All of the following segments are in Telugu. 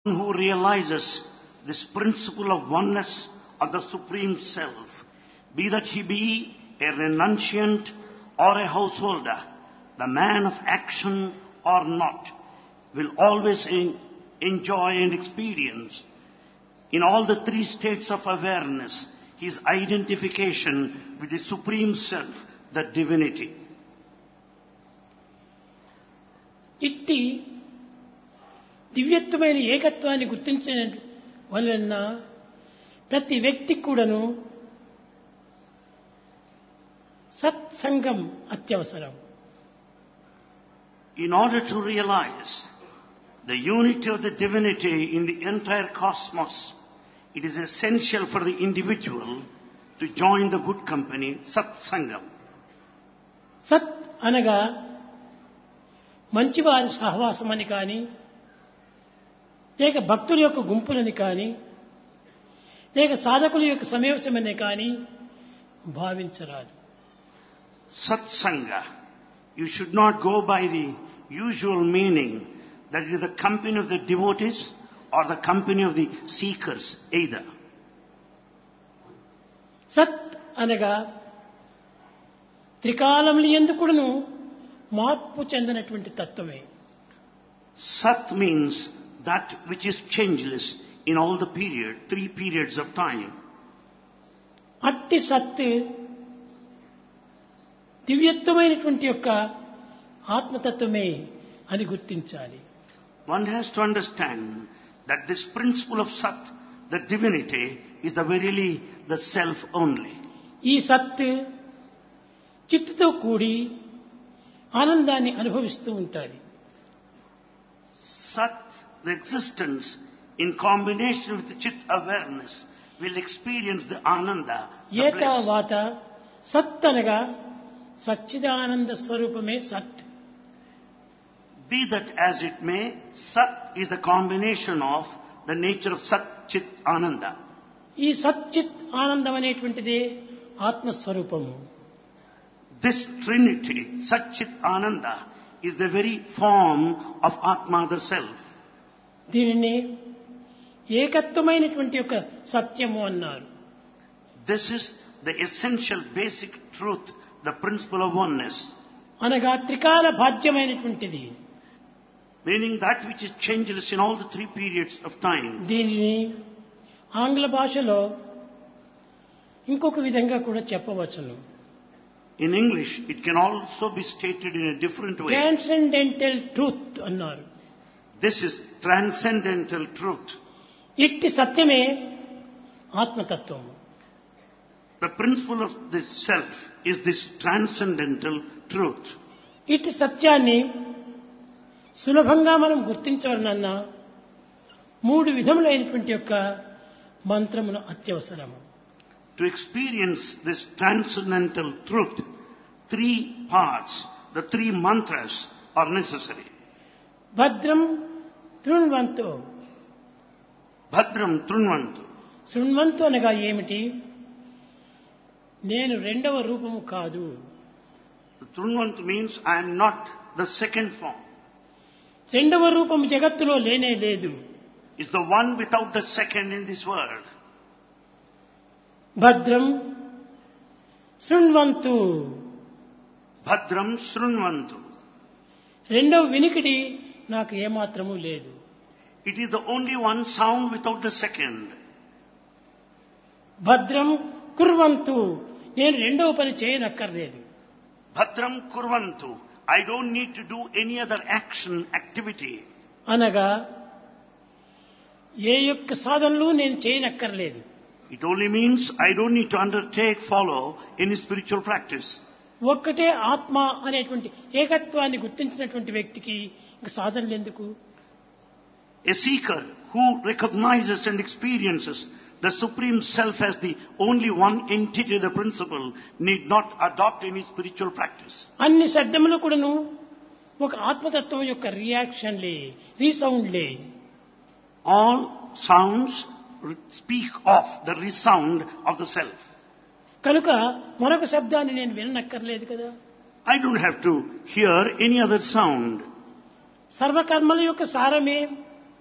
who realizes this principle of oneness of the Supreme Self, be that he be a renunciant or a householder, the man of action or not, will always enjoy and experience in all the three states of awareness his identification with the Supreme Self, the divinity. ఇట్టి దివ్యత్వమైన ఏకత్వాన్ని గుర్తించిన వలన ప్రతి వ్యక్తికి కూడాను సత్సంగం అత్యవసరం. In order to realize the unity of the divinity in the entire cosmos, it is essential for the individual to join the good company, Satsangam. సత్ అనగా మంచివారి సహవాసమని కానీ, లేక భక్తుల యొక్క గుంపులని కానీ, లేక సాధకుల యొక్క సమావేశమని కానీ భావించరాదు. Satsanga, you should not go by the usual meaning that it is the company of the devotees or the company of the seekers either. సత్ అనగా త్రికాలముల యందు కూడాను మార్పు చెందినటువంటి తత్వమే. Sat means that which is changeless in all the three periods of time. అట్టి సత్ దివ్యత్వమైనటువంటి యొక్క ఆత్మతత్వమే అని గుర్తించాలి. One has to understand that this principle of Sat, the divinity, is verily the self only. ఈ సత్ చిత్తుతో కూడి ఆనందాన్ని అనుభవిస్తూ ఉంటాయి. Sat, the existence in combination with the Chit awareness, will experience the Ananda, the bliss. ఏతావాత సత్ అనగా సచ్చిదానంద స్వరూపమే సత్. Be that as it may, Sat is the combination of the nature of Sat, Chit, Ananda. ఈ సచ్చిత్ ఆనందం అనేటువంటిదే ఆత్మస్వరూపము. This trinity, Sat, Chit, Ananda, is the very form of Atma, the self. దీనిని ఏకత్వమైనటువంటి యొక్క సత్యము అన్నారు. This is the essential basic truth, the principle of oneness. అనగా త్రికాల బాధ్యమైనటువంటిది. Meaning that which is changeless in all the three periods of time. దీనిని ఆంగ్ల భాషలో ఇంకొక విధంగా కూడా చెప్పవచ్చును. In English, it can also be stated in a different way. Transcendental truth అన్నారు. This is transcendental truth. ఇట్టి సత్యమే ఆత్మతత్వం. The principle of this self is this transcendental truth. ఇట్టి సత్యాన్ని సులభంగా మనం గుర్తించవలనన్నా మూడు విధములైనటువంటి యొక్క మంత్రములు అత్యవసరము. To experience this transcendental truth, three parts, the three mantras are necessary. భద్రం తృణ్వంతో. Bhadram Trunvantu. శృణ్వంతు అనగా ఏమిటి? నేను రెండవ రూపము కాదు. Trunvantu means I am not the second form. రెండవ రూపము జగత్తులో లేనే లేదు. Is the one without the second in this world. భద్రం శృణ్వంతు. Bhadram Srunvantu. రెండవ వినికిడి నాకు ఏమాత్రము లేదు. It is the only one sound without the second. భద్రం కుర్వంతు. నేను రెండవ పని చేయనక్కర్లేదు. Bhadram Kurvantu. I don't need to do any other activity. అనగా ఏ యొక్క సాధనలు నేను చేయనక్కర్లేదు. It only means I don't need to follow any spiritual practice. ఒక్కటే ఆత్మ అనేటువంటి ఏకత్వాన్ని గుర్తించినటువంటి వ్యక్తికి ఇంక సాధనలు ఎందుకు? A seeker who recognizes and experiences the Supreme Self as the only one entity, the principle, need not adopt any spiritual practice. అన్ని శబ్దములు కూడాను ఒక ఆత్మతత్వం యొక్క రియాక్షన్లే, రీసౌండ్లే. All sounds speak of the resound of the self. కనుక మరొక శబ్దాన్ని నేను విననక్కర్లేదు కదా. I don't have to hear any other sound. సర్వకర్మల యొక్క సారమే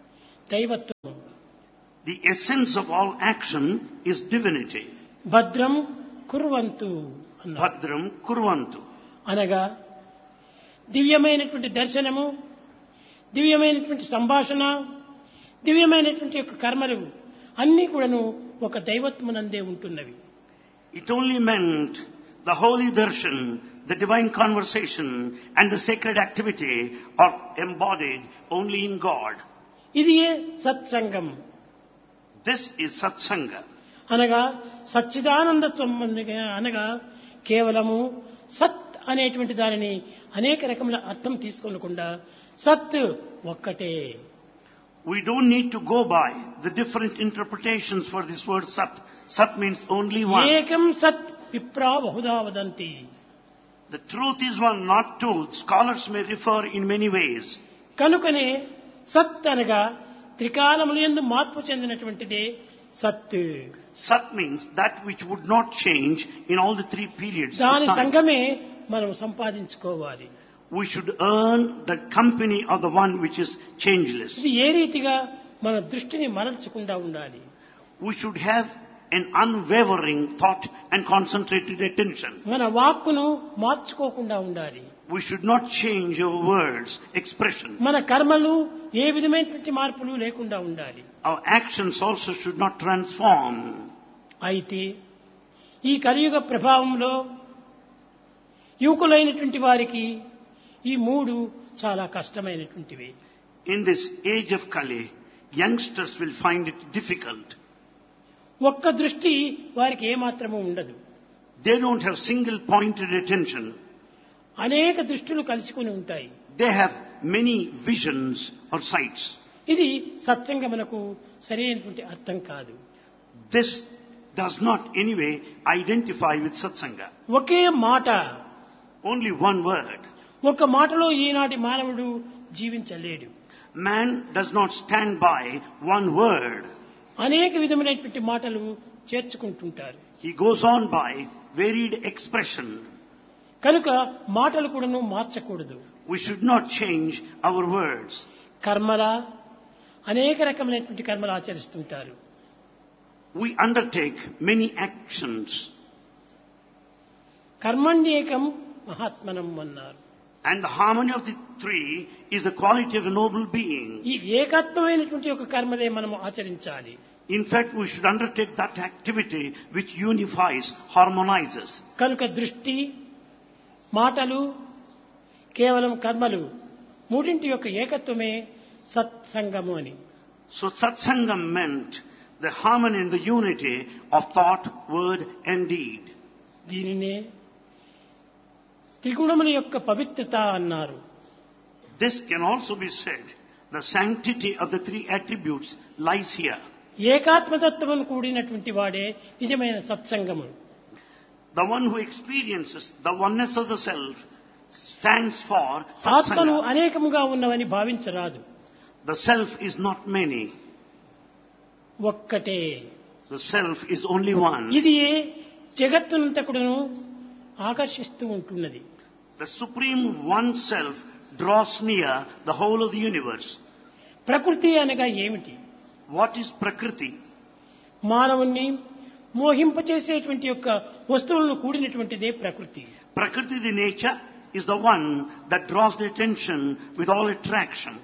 దైవత్వం. The essence of all action is divinity. భద్రం కుర్వంతు అన్నారు. Bhadram kurvantu. అనగా దివ్యమైనటువంటి దర్శనము, దివ్యమైనటువంటి సంభాషణ, దివ్యమైనటువంటి యొక్క కర్మలు అన్నీ కూడాను ఒక దైవత్వమునందే ఉంటున్నవి. It only meant the holy darshan, the divine conversation and the sacred activity are embodied only in God. ఇది సత్సంగం. This is satsanga. అనగా సచ్చిదానందత్వం అనగా కేవలము సత్ అనేటువంటి దానిని అనేక రకముల అర్థం తీసుకోకుండా సత్ ఒక్కటే. We don't need to go by the different interpretations for this word sat. Sat means only one. ఏకం సత్ విప్రా బహుధా వదంతి. The truth is one, not two. Scholars may refer in many ways. కనుకనే సత్ అనగా త్రికాలములందు మార్పు చెందినటువంటిదే సత్. Sat means that which would not change in all the three periods of దాని time. సంగమే మనం సంపాదించుకోవాలి. We should earn the company of the one which is changeless. ఇది ఏ రీతిగా మన దృష్టిని మరల్చకుండా ఉండాలి. We should have an unwavering thought and concentrated attention. మన వాక్కును మార్చుకోకుండా ఉండాలి. We should not change our words, expression. మన కర్మలు ఏ విధమైనటువంటి మార్పులు లేకుండా ఉండాలి. Our actions also should not transform. అయితే ఈ కలియుగ ప్రభావంలో యువకులైనటువంటి వారికి ఈ మూడు చాలా కష్టమైనటువంటివి. In this age of Kali, youngsters will find it difficult. ఒక్క దృష్టి వారికి ఏమాత్రము ఉండదు. They don't have single-pointed attention. అనేక దృష్టిలు కలుసుకుని ఉంటాయి. They have many visions or sights. ఇది సత్సంగమునకు సరైనటువంటి అర్థం కాదు. This does not anyway identify with satsanga. ఒకే మాట, Only one word. ఒక మాటలో ఈనాటి మానవుడు జీవించలేడు. Man does not stand by one word. అనేక విధమైనటువంటి మాటలు చేర్చుకుంటుంటారు. He goes on by varied expression. కనుక మాటలు కూడాను మార్చకూడదు. We should not change our words. కర్మల అనేక రకమైనటువంటి కర్మలు ఆచరిస్తుంటారు. We undertake many actions. కర్మణ్యేకం మహాత్మనం అన్నారు. And the harmony of the three is the quality of a noble being. ఈ ఏకత్వమైనటువంటి ఒక కర్మలే మనము ఆచరించాలి. In fact, we should undertake that activity which unifies, harmonizes. కనుక దృష్టి, మాటలు, కేవలం కర్మలు మూడింటి యొక్క ఏకత్వమే సత్సంగము అని. So satsangam meant the harmony and the unity of thought, word and deed. దీనినే త్రిగుణముల యొక్క పవిత్రత అన్నారు. This can also be said, the sanctity of the three attributes lies here. ఏకాత్మతత్వము కూడినటువంటి వాడే నిజమైన సత్సంగము. The one who experiences the oneness of the self stands for ఆత్మలు satsanga. అనేకముగా ఉన్నవని భావించరాదు. The self is not many. ఒక్కటే. The self is only one. ఇది జగత్తునంతకుడును ఆకర్షిస్తూ ఉంటున్నది. The supreme one self draws near the whole of the universe. ప్రకృతి అనగా ఏమిటి? What is Prakriti? మానవుణ్ణి మోహింపచేసేటువంటి యొక్క వస్తువులను కూడినటువంటిదే ప్రకృతి. Prakriti, the nature, is the one that draws the attention with all attraction.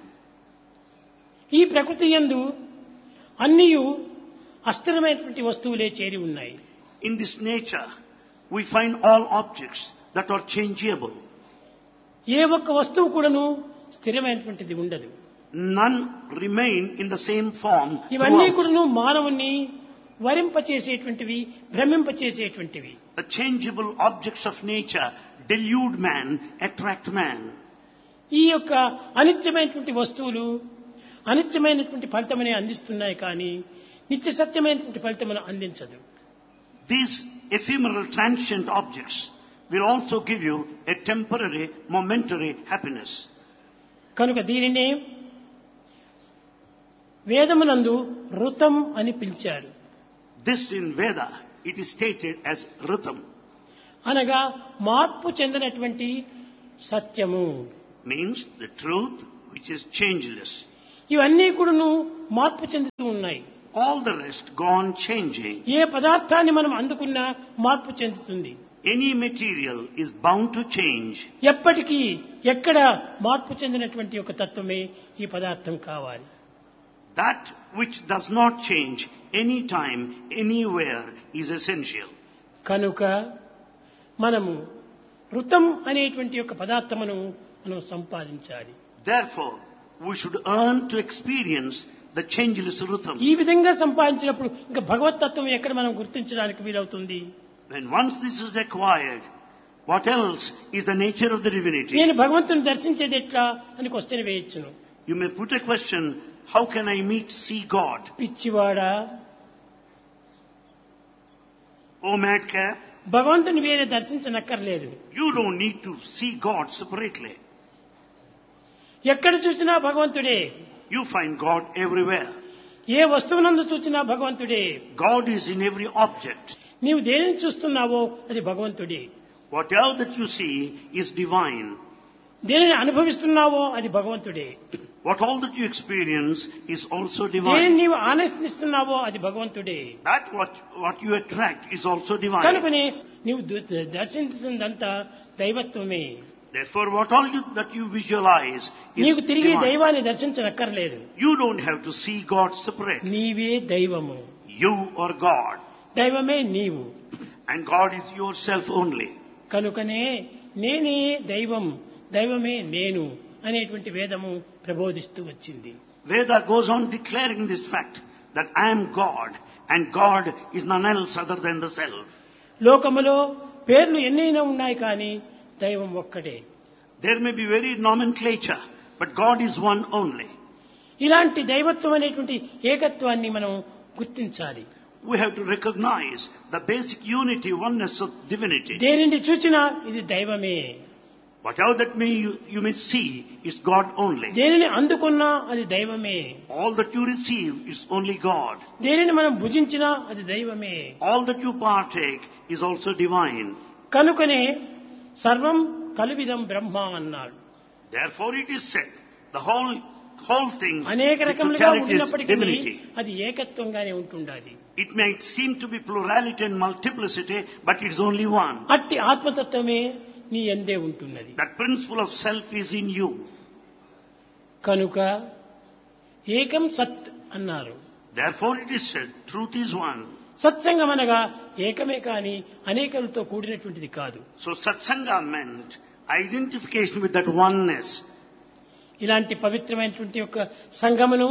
ఈ ప్రకృతి యందు అన్నియు అస్థిరమైనటువంటి వస్తువులే చేరి ఉన్నాయి. In this nature, we find all objects that are changeable. ఏ ఒక్క వస్తువు కూడాను స్థిరమైనటువంటిది ఉండదు. None remain in the same form ఇవన్నీ throughout. కూడాను మానవుణ్ణి వరింపచేసేటువంటివి, భ్రమింపచేసేటువంటివి. The changeable objects of nature delude man, attract man. ఈ యొక్క అనిత్యమైనటువంటి వస్తువులు అనిత్యమైనటువంటి ఫలితమనే అందిస్తున్నాయి కానీ నిత్య సత్యమైనటువంటి ఫలితమును అందించదు. These ephemeral transient objects will also give you a temporary, momentary happiness. కనుక దీనినే వేదమునందు ఋతం అని పిలిచారు. This in Veda, it is stated as Ritam, అనగా మార్పు చెందినటువంటి సత్యము. means the truth which is changeless. ఇవన్నీ కూడాను మార్పు చెందుతూ ఉన్నాయి. All the rest gone changing. ఏ పదార్థాన్ని మనం అందుకున్నా మార్పు చెందుతుంది. Any material is bound to change. ఎప్పటికీ ఎక్కడ మార్పు చెందినటువంటి ఒక తత్వమే ఈ పదార్థం కావాలి. That which does not change anytime, anywhere is essential. కనుక మనము ఋతం అనేటువంటి ఒక పదార్థమును మనం సంపాదించాలి. Therefore, we should earn to experience the changeless Rutam. ఈ విధంగా సంపాదించినప్పుడు ఇంకా భగవత్ తత్వం ఎక్కడ మనం గుర్తించడానికి వీలవుతుంది? When once this is acquired, what else is the nature of the divinity? నేను భగవంతుని దర్శించేది ఎట్లా అని question వేయొచ్చును. You may put a question, how can I see God? పిచ్చివాడా, Oh madcap, భగవంతుని వేరే దర్శించనక్కర్లేదు. you don't need to see God separately. ఎక్కడ చూసినా భగవంతుడే. You find God everywhere. ఏ వస్తువునందు చూసినా భగవంతుడే. God is in every object. నీవు దేనిని చూస్తున్నావో అది భగవంతుడే. Whatever that you see is divine. దేనిని అనుభవిస్తున్నావో అది భగవంతుడే. What all that you experience is also దేనిని divine. నీవు ఆనందిస్తున్నావో అది భగవంతుడే. That what you attract is also divine. కనుకనే నీవు దర్శించిందంతా దైవత్వమే. Therefore, what all that you visualize is నీకు తిరిగి divine. దైవాన్ని దర్శించనక్కర్లేదు. You don't have to see God separate. నీవే దైవము, You are God. దైవమే నీవు. And God is yourself only. కనుకనే నేనే దైవం, దైవమే నేను అనేటువంటి వేదము ప్రబోధిస్తూ వచ్చింది. Veda goes on declaring this fact that I am God and God is none else other than the self. లోకములో పేర్లు ఎన్నైనా ఉన్నాయి కానీ దైవం ఒక్కడే. There may be varied nomenclature, but God is one only. ఇలాంటి దైవత్వం అనేటువంటి ఏకత్వాన్ని మనం గుర్తించాలి. We have to recognize the basic unity, oneness of divinity. దేనిని చూచినా ఇది దైవమే. Whatever that you may see is God only. దేనిని అందుకున్నా అది దైవమే. All that you receive is only God. దేనిని మనం భుజించినా అది దైవమే. All that you partake is also divine. కనుకనే సర్వం కలువిదం బ్రహ్మ అన్నాడు. Therefore it is said, the whole thing, అనేక the రకములుగా totality is ఉన్నప్పటికీ divinity. అది ఏకత్వంగానే ఉంటుండాలి. It may seem to be plurality and multiplicity, but it is only one. అట్టి ఆత్మతత్వమే నీ యందే ఉంటున్నది. That principle of self is in you. కనుక ఏకం సత్ అన్నారు. Therefore it is said, truth is one. సత్సంగం అనగా ఏకమే కాని అనేకలతో కూడినటువంటిది కాదు. So satsanga meant identification with that oneness. ఇలాంటి పవిత్రమైనటువంటి ఒక సంగమును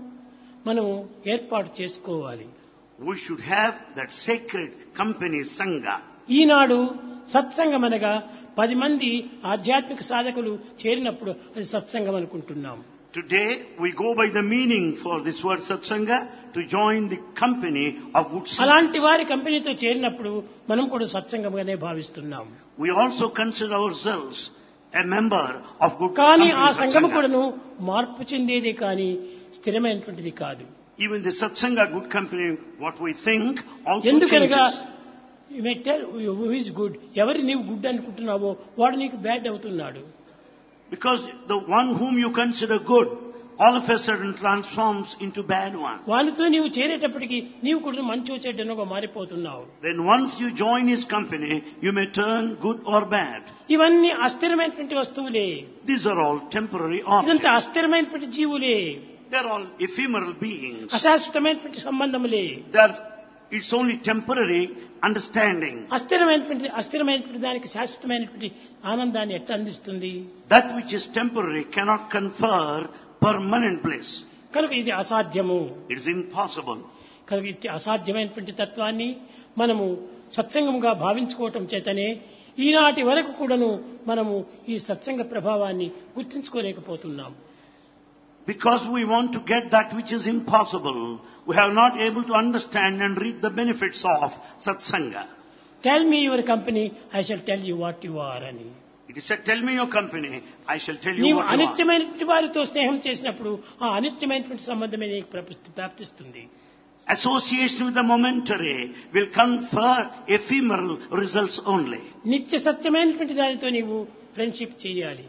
మనం ఏర్పాటు చేసుకోవాలి. We should have that sacred company, sangha. ఈనాడు సత్సంగం అనగా 10 మంది ఆధ్యాత్మిక సాధకులు చేరినప్పుడు అది సత్సంగం అనుకుంటున్నాం. Today we go by the meaning for this word satsanga to join the company of good అలాంటి souls. వారి కంపెనీతో చేరినప్పుడు మనం కూడా సత్సంగంగానే భావిస్తున్నాం. We also consider ourselves a member of good కానీ ఆ company, సంఘము satsanga. కూడాను మార్పు చెందేదే కానీ స్థిరమైనటువంటిది కాదు. Even the satsanga, good company, what we think also ఎందుకనగా changes. హూ ఇస్ గుడ్, ఎవరి నీవు గుడ్ అనుకుంటున్నావో వాడు నీకు బ్యాడ్ అవుతున్నాడు. Because the one whom you consider good, all of a sudden transforms into bad one. వాళ్ళతో నీవు చేరేటప్పటికి నీవు కూడా మంచో చెడ్డనోగా మారిపోతున్నావు. Then once you join his company, you may turn good or bad. ఇవన్నీ అస్థిరమైనటువంటి వస్తువులే. These are all temporary ఇదంతా objects. అస్థిరమైనటువంటి జీవులే. They're all ephemeral beings. అశాశ్వతమైనటువంటి సంబంధములే. It's only temporary understanding. అస్థిరమైనటువంటి దానికి శాశ్వతమైనటువంటి ఆనందాన్ని ఎట్లా అందిస్తుంది? That which is temporary cannot confer permanent bliss. కనుక ఇది అసాధ్యము. It is impossible. కనుక ఇది అసాధ్యమైనటువంటి తత్వాన్ని మనము సత్సంగముగా భావించుకోవటం చేతనే ఈనాటి వరకు కూడాను మనము ఈ సత్సంగ ప్రభావాన్ని గుర్తించుకోలేకపోతున్నాం. Because we want to get that which is impossible, we have not able to understand and reap the benefits of satsanga. Tell me your company, I shall tell you what you are అని. It is said, tell me your company, I shall tell you నీవు what you are. అనిత్యమైనటువంటి వారితో స్నేహం చేసినప్పుడు ఆ అనిత్యమైనటువంటి సంబంధమే నీకు ప్రాప్తిస్తుంది. Association with the momentary will confer ephemeral results only. నిత్య సత్యమైనటువంటి దానితో నీవు ఫ్రెండ్షిప్ చేయాలి.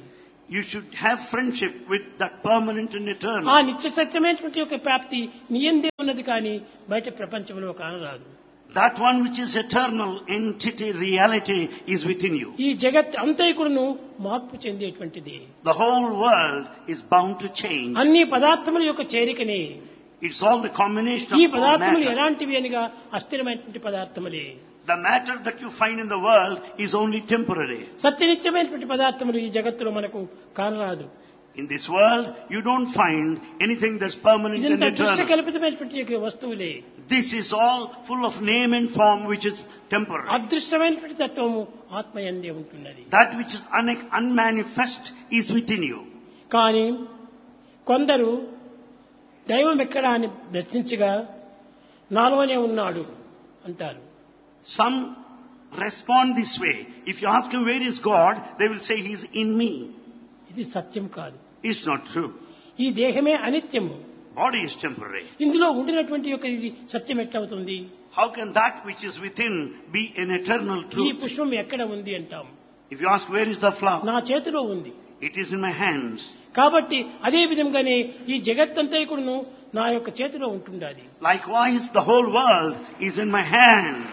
You should have friendship with that permanent and ఆ eternal. నిత్య సత్యమైనటువంటి యొక్క ప్రాప్తి నీ యందే ఉన్నది కానీ బయట ప్రపంచంలో కానరాదు. That one which is eternal entity, reality is within you. ఈ జగత్ అంతైకుడును మార్పు చెందేటువంటిది. The whole world is bound to change. అన్ని పదార్థముల యొక్క చేరికనే. It's all the combination ఈ of all పదార్థములు matter. ఎలాంటివి అనగా అస్థిరమైనటువంటి పదార్థములే. The matter that you find in the world is only temporary. సత్యనిత్యమైనటువంటి పదార్థములు ఈ జగత్తులో మనకు కానరాదు. In this world, you don't find anything that's permanent and ఇదంతా దృశ్య eternal. కల్పితమైనటువంటి యొక్క వస్తువులే. This is all full of name and form which is temporary. అదృశ్యమైనటువంటి తత్వము ఆత్మయందే ఉంటున్నది. That which is unmanifest is within you. కానీ కొందరు దైవం ఎక్కడ అని ప్రశ్నించగా నాలోనే ఉన్నాడు అంటారు. Some respond this way. If you ask him where is God, they will say he is in me. ఇది సత్యం కాదు. It's not true. ఈ దేహమే అనిత్యము. Body is temporary. ఇందులో ఉండినటువంటి యొక్క ఇది సత్యం ఎట్లవుతుంది? How can that which is within be an eternal ఈ truth? పుష్పం ఎక్కడ ఉంది అంటాం. If you ask where is the flower, నా చేతిలో ఉంది. it is in my hands. కాబట్టి అదే విధంగానే ఈ జగత్తంతా కూడాను నా యొక్క చేతిలో ఉంటుండాలి. Likewise, the whole world is in my hands.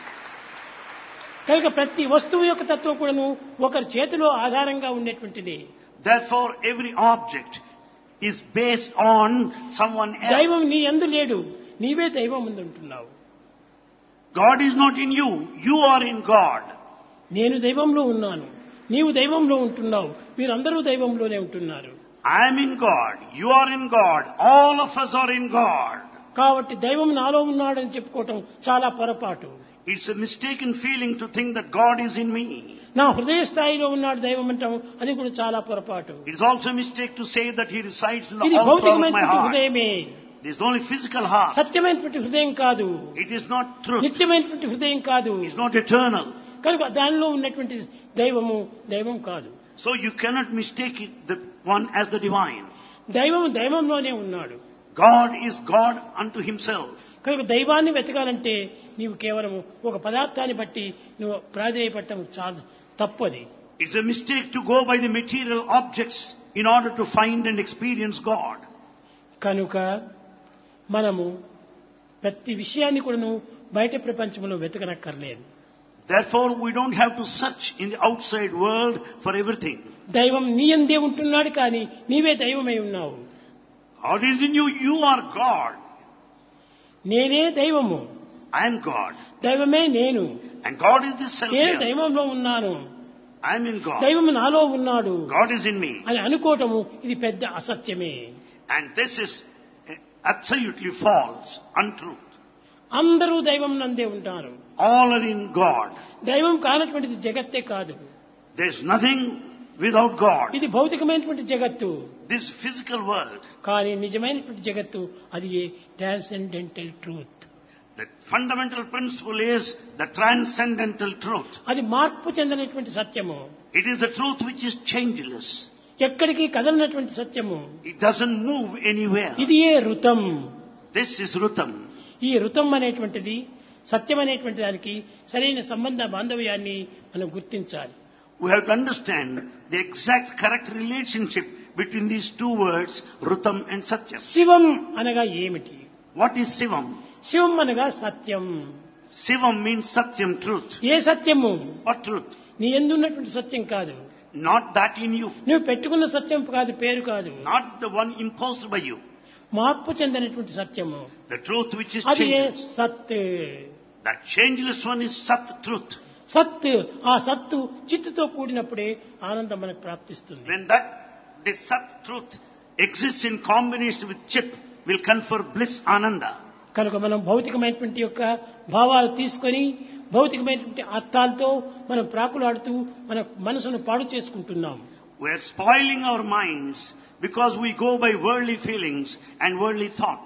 కనుక ప్రతి వస్తువు యొక్క తత్వం కూడాను ఒకరి చేతిలో ఆధారంగా ఉండేటువంటిది. Therefore, every object is based on someone దైవం else. నీ యందు లేడు, నీవే దైవం ముందు ఉంటున్నావు. God is not in you. You are in God. నేను దైవంలో ఉన్నాను, నీవు దైవంలో ఉంటున్నావు, మీరందరూ దైవంలోనే ఉంటున్నారు. I am in God. You are in God. All of us are in God. కాబట్టి దైవం నాలో ఉన్నాడని చెప్పుకోవటం చాలా పొరపాటు. It's a mistaken feeling to think that God is in me. నా హృదయ స్థాయిలో ఉన్నాడు దైవం అంటాం, అది కూడా చాలా పొరపాటు. It's also a mistake to say that He resides in the ఇది altar of my భౌతికమైనటువంటి heart. హృదయమే, There's only physical heart. సత్యమైనటువంటి హృదయం కాదు, It is not truth. నిత్యమైనటువంటి హృదయం కాదు. It's not eternal. కనుక దానిలో ఉన్నటువంటి దైవము దైవం కాదు. So you cannot mistake it, the one as the divine. దైవం దైవంలోనే ఉన్నాడు. God is God unto Himself. కనుక దైవాన్ని వెతకాలంటే నీవు కేవలం ఒక పదార్థాన్ని బట్టి నువ్వు ప్రాధేయపడటం చాలా తప్పది. It's a mistake to go by the material objects in order to find and experience God. కనుక మనము ప్రతి విషయాన్ని కూడాను బయట ప్రపంచంలో వెతకనక్కర్లేదు. Therefore, we don't have to search in the outside world for everything. దైవం నీ యందే ఉంటున్నాడు కానీ నీవే దైవమై ఉన్నావు. God is in you. You are God. నేనే దైవము, I am God. దైవమే నేను, And God is this self నేను here. దైవంలో ఉన్నాను, I am in God. దైవము నాలో ఉన్నాడు God is in me. అని అనుకోవటము ఇది పెద్ద అసత్యమే. And this is absolutely false, untruth. అందరూ దైవం నందే ఉంటారు. All are in God. దైవం కానటువంటిది జగత్తే కాదు. There's nothing without God. ఇది భౌతికమైనటువంటి జగత్తు. This physical world, కానీ నిజమైనటువంటి జగత్తు అది transcendental truth. the fundamental principle is the transcendental truth. అది మార్పు చెందినటువంటి సత్యము. It is the truth which is changeless. ఎక్కడికి కదలనటువంటి సత్యము. It doesn't move anywhere. ఇది ఋతం. This is Rutam. ఈ ఋతం అనేటువంటిది సత్యం అనేటువంటి దానికి సరైన సంబంధ బాంధవ్యాన్ని మనం గుర్తించాలి. We have to understand the exact correct relationship between these two words, Rutam and Satyam. శివం అనగా ఏమిటి? What is Sivam? శివం అనగా సత్యం. Sivam means Satyam, truth. ఏ సత్యము? What truth? నీ యందు ఉన్నటువంటి సత్యం కాదు, Not that in you. నువ్వు పెట్టుకున్న సత్యం కాదు, పేరు కాదు. Not the one imposed by you. మార్పు చెందినటువంటి సత్యము. The truth which is అది changeless. సత్. That changeless one is Sat, truth. సత్. ఆ సత్తు చిత్తుతో కూడినప్పుడే ఆనందం మనకు ప్రాప్తిస్తుంది. When this Sat, truth, exists in combination with Chit, will confer bliss, Ananda. కనుక మనం భౌతికమైనటువంటి యొక్క భావాలు తీసుకొని భౌతికమైనటువంటి అర్థాలతో మనం ప్రాకులాడుతూ మన మనసును పాడు చేసుకుంటున్నాం. We are spoiling our minds because we go by worldly feelings and worldly thought.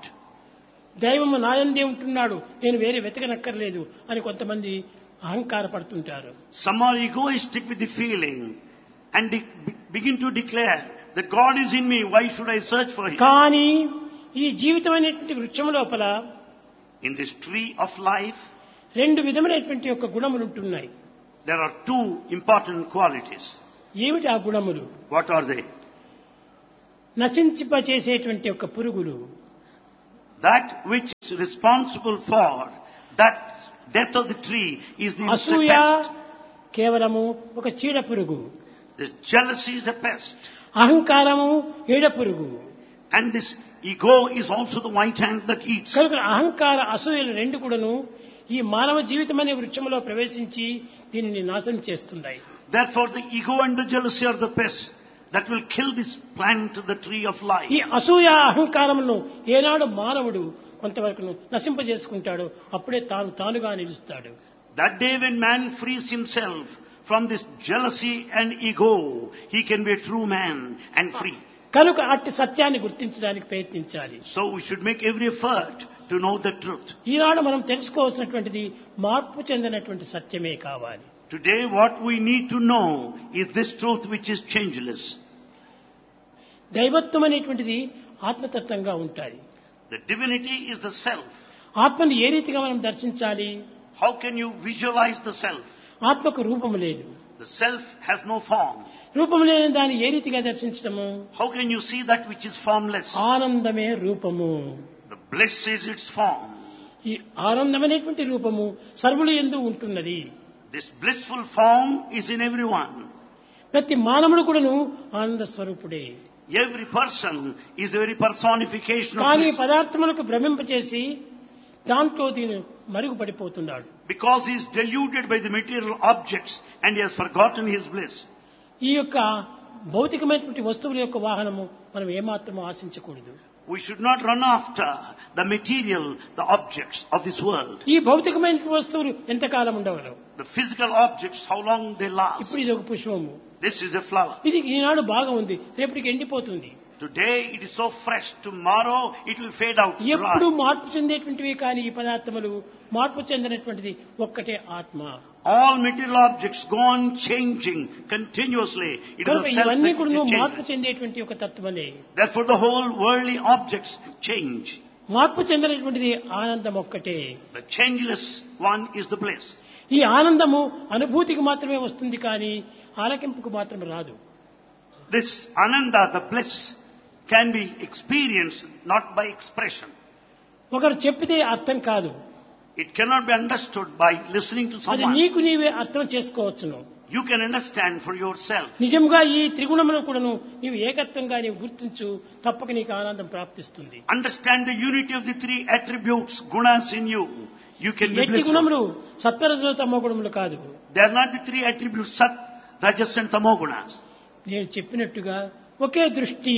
దైవము నాయందే ఉంటున్నాడు, నేను వేరే వెతకనక్కర్లేదు అని కొంతమంది అహంకార పడుతుంటారు. Some are egoistic with the feeling and begin to declare that God is in me, why should I search for Him? కానీ ఈ జీవితం అనేటువంటి వృక్షం లోపల In this tree of life, రెండు విధములైనటువంటి యొక్క గుణములు ఉంటున్నాయి. there are two important qualities. ఏమిటి ఆ గుణములు? What are they? నశించిపచేసేటువంటి ఒక పురుగులు. That which is responsible for that death of the tree is the అసూయ pest. కేవలము ఒక చీడ పురుగు. The jealousy is a pest. అహంకారము ఈడ పురుగు. And this ego is also the white ant that eats. కనుక అహంకార అసూయలు రెండు కూడాను ఈ మానవ జీవితం అనే వృక్షంలో ప్రవేశించి దీనిని నాశనం చేస్తున్నాయి. Therefore the ego and the jealousy are the pests that will kill this plant, the tree of life. ఈ అసూయ అహంకారమును ఏనాడు మానవుడు కొంతవరకు నశింపజేసుకుంటాడో అప్పుడే తానుగా నిలుస్తాడు. That day when man frees himself from this jealousy and ego, he can be a true man and free. కనుక అట్టి సత్యాన్ని గుర్తించడానికి ప్రయత్నించాలి. So we should make every effort to know the truth. ఈనాడు మనం తెలుసుకోవాల్సినటువంటిది మార్పు చెందినటువంటి సత్యమే కావాలి. Today what we need to know is this truth which is changeless. దైవత్వం అనేటువంటిది ఆత్మతత్వంగా ఉంటుంది. The divinity is the self. ఆత్మను ఏ రీతిగా మనం దర్శించాలి? How can you visualize the self? ఆత్మకు రూపము లేదు. The self has no form. రూపము లేని దాన్ని ఏ రీతిగా దర్శించటము? How can you see that which is formless? ఆనందమే రూపము. The bliss is its form. ఈ ఆనందమైనటువంటి రూపము సర్వులు యందు ఉంటున్నది. This blissful form is in everyone. ప్రతి మానవుడు కూడాను ఆనంద స్వరూపుడే. Every person is the very personification of కానీ bliss. పదార్థములకు భ్రమింపచేసి దాంట్లో దీని మరుగుపడిపోతున్నాడు. Because he is deluded by the material objects and he has forgotten his bliss. ఈ యొక్క భౌతికమైనటువంటి వస్తువుల యొక్క వాహనము మనం ఏమాత్రము ఆశించకూడదు. We should not run after the material, the objects of this world. ఈ భౌతికమైన వస్తువులు ఎంతకాలం ఉండవరు? The physical objects, how long they last. ఇప్పుడు ఇది ఒక పుష్పము. This is a flower. ఇది ఈనాడు బాగా ఉంది, రేపటికి ఎండిపోతుంది. Today it is so fresh, tomorrow it will fade out. ఎప్పుడు dry. మార్పు చెందేటువంటివి కానీ ఈ పదార్థములు మార్పు చెందినటువంటిది ఒక్కటే ఆత్మ. All material objects go on changing continuously. It is కనుక the self ఇవన్నీ that కూడా which మార్పు changes. చెందేటువంటి ఒక తత్వమే. Therefore the whole worldly objects change. మార్పు చెందినటువంటిది ఆనందం ఒక్కటే. The changeless one is the bliss. ఈ ఆనందము అనుభూతికి మాత్రమే వస్తుంది కానీ ఆలకింపుకు మాత్రం రాదు. This ananda, the bliss, can be experienced not by expression. ఒకరు చెప్పితే అర్థం కాదు. It cannot be understood by listening to అది someone. నీకు నీవే అర్థం చేసుకోవచ్చును. You can understand for yourself. నిజంగా ఈ త్రిగుణమును కూడాను నీవు ఏకత్వంగా నీవు గుర్తించు, తప్పక నీకు ఆనందం ప్రాప్తిస్తుంది. Understand the unity of the three attributes, gunas in you. You can be ఎట్టి blissful. గుణములు సత్వరజో తమో గుణములు కాదు. They are not the three attributes, sat, rajas and tamogunas. నేను చెప్పినట్టుగా ఒకే దృష్టి,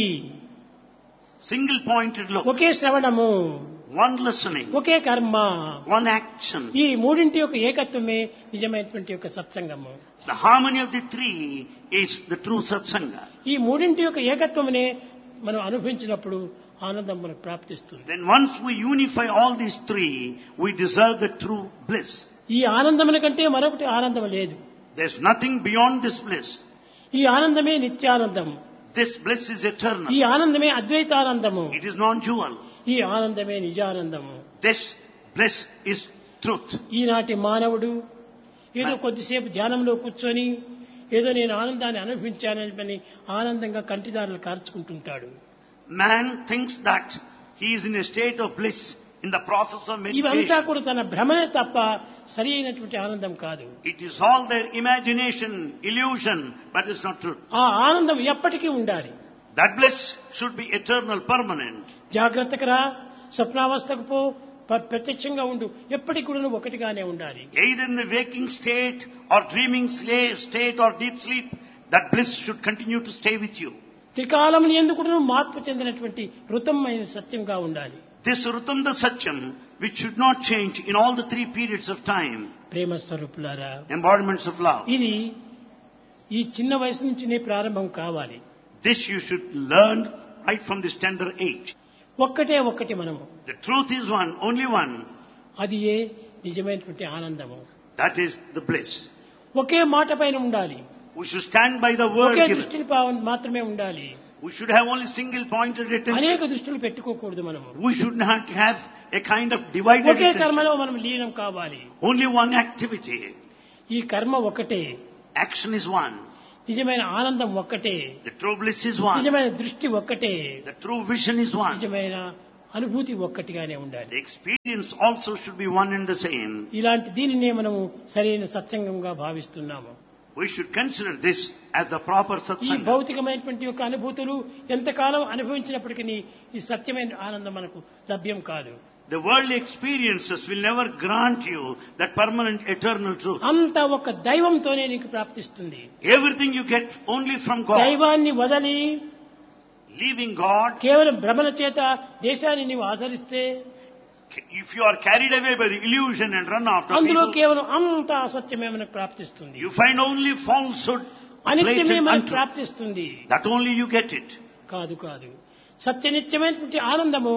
Single pointed look, ఒకే శ్రవణము, one listening, ఒకే కర్మ, one action. ఈ మూడింటి యొక్క ఏకత్వమే నిజమైనటువంటి యొక్క సత్సంగము. The harmony of the three is the true satsanga. ఈ మూడింటి యొక్క ఏకత్వమునే మనం అనుభవించినప్పుడు ఆనందం మనకు ప్రాప్తిస్తుంది. Then once we unify all these three, we deserve the true bliss. ఈ ఆనందముల కంటే మరొకటి ఆనందం లేదు. There's nothing beyond this bliss. ఈ ఆనందమే నిత్యానందం. This bliss is eternal. ఈ ఆనందమే అద్వైతానందము. It is non-dual. ఈ ఆనందమే నిజానందము. This bliss is truth. ఈనాటి మానవుడు ఏదో కొద్దిసేపు ధ్యానంలో కూర్చొని ఏదో నేను ఆనందాన్ని అనుభవించానని ఆనందంగా కంటిదారులు కార్చుకుంటుంటాడు. Man thinks that he is in a state of bliss in the process of ఇవంతా meditation. కూడా తన భ్రమనే తప్ప సరి అయినటువంటి ఆనందం కాదు. It is all their imagination, illusion, but it's not truth. ఆ ఆనందం ఎప్పటికీ ఉండాలి. That bliss should be eternal, permanent. జాగ్రత్తగా రా, స్వప్నావస్థకు పో, ప్రత్యక్షంగా ఉండు, ఎప్పటికి కూడా ఒకటిగానే ఉండాలి. Either in the waking state or dreaming state or deep sleep, that bliss should continue to stay with you. త్రికాలముని ఎందుకు మార్పు చెందినటువంటి ఋతమైన సత్యంగా ఉండాలి. This Rutamda Satyam, which should not change in all the three periods of time, ప్రేమ స్వరూపులారా, embodiments of love. ఇది ఈ చిన్న వయసు నుంచినే ప్రారంభం కావాలి. This you should learn right from this tender age. ఒక్కటి మనము. The truth is one, only one. అది ఏ నిజమైనటువంటి ఆనందము. That is the bliss. ఒకే మాట పైన ఉండాలి. We should stand by the word okay given. దృష్టిని మాత్రమే ఉండాలి. We should have only single pointed attention. అనేక దృష్టిలు పెట్టుకోకూడదు మనము. We should not have a kind of divided okay attention. కర్మలో మనం లీనం కావాలి. Only one activity. ఈ కర్మ ఒకటే. Action is one. నిజమైన ఆనందం ఒక్కటే, The true bliss is one. నిజమైన దృష్టి ఒక్కటే, The true vision is one. నిజమైన అనుభూతి ఒక్కటిగానే The ఉండాలి. experience also should be one and the same. ఇలాంటి దీనినే మనము సరైన సత్సంగంగా భావిస్తున్నాము. We should consider this as the proper ఈ satsanga. భౌతికమైనటువంటి యొక్క అనుభూతులు ఎంతకాలం అనుభవించినప్పటికీ ఈ సత్యమైన ఆనందం మనకు లభ్యం కాదు. The worldly experiences will never grant you that permanent eternal truth. అంతా ఒక దైవంతోనే నీకు ప్రాప్తిస్తుంది. Everything you get only from God. దైవాన్ని వదలి Leaving God, కేవలం భ్రమల చేత దేశాన్ని నీవు ఆచరిస్తే if you are carried away by the illusion and run after అందులో people, కేవలం అంత అసత్యమే మనకు ప్రాప్తిస్తుంది. you find only falsehood, అనిత్యమే blatant మనకు untruth. ప్రాప్తిస్తుంది. That only you get it. కాదు కాదు, సత్యనిత్యమైనటువంటి ఆనందము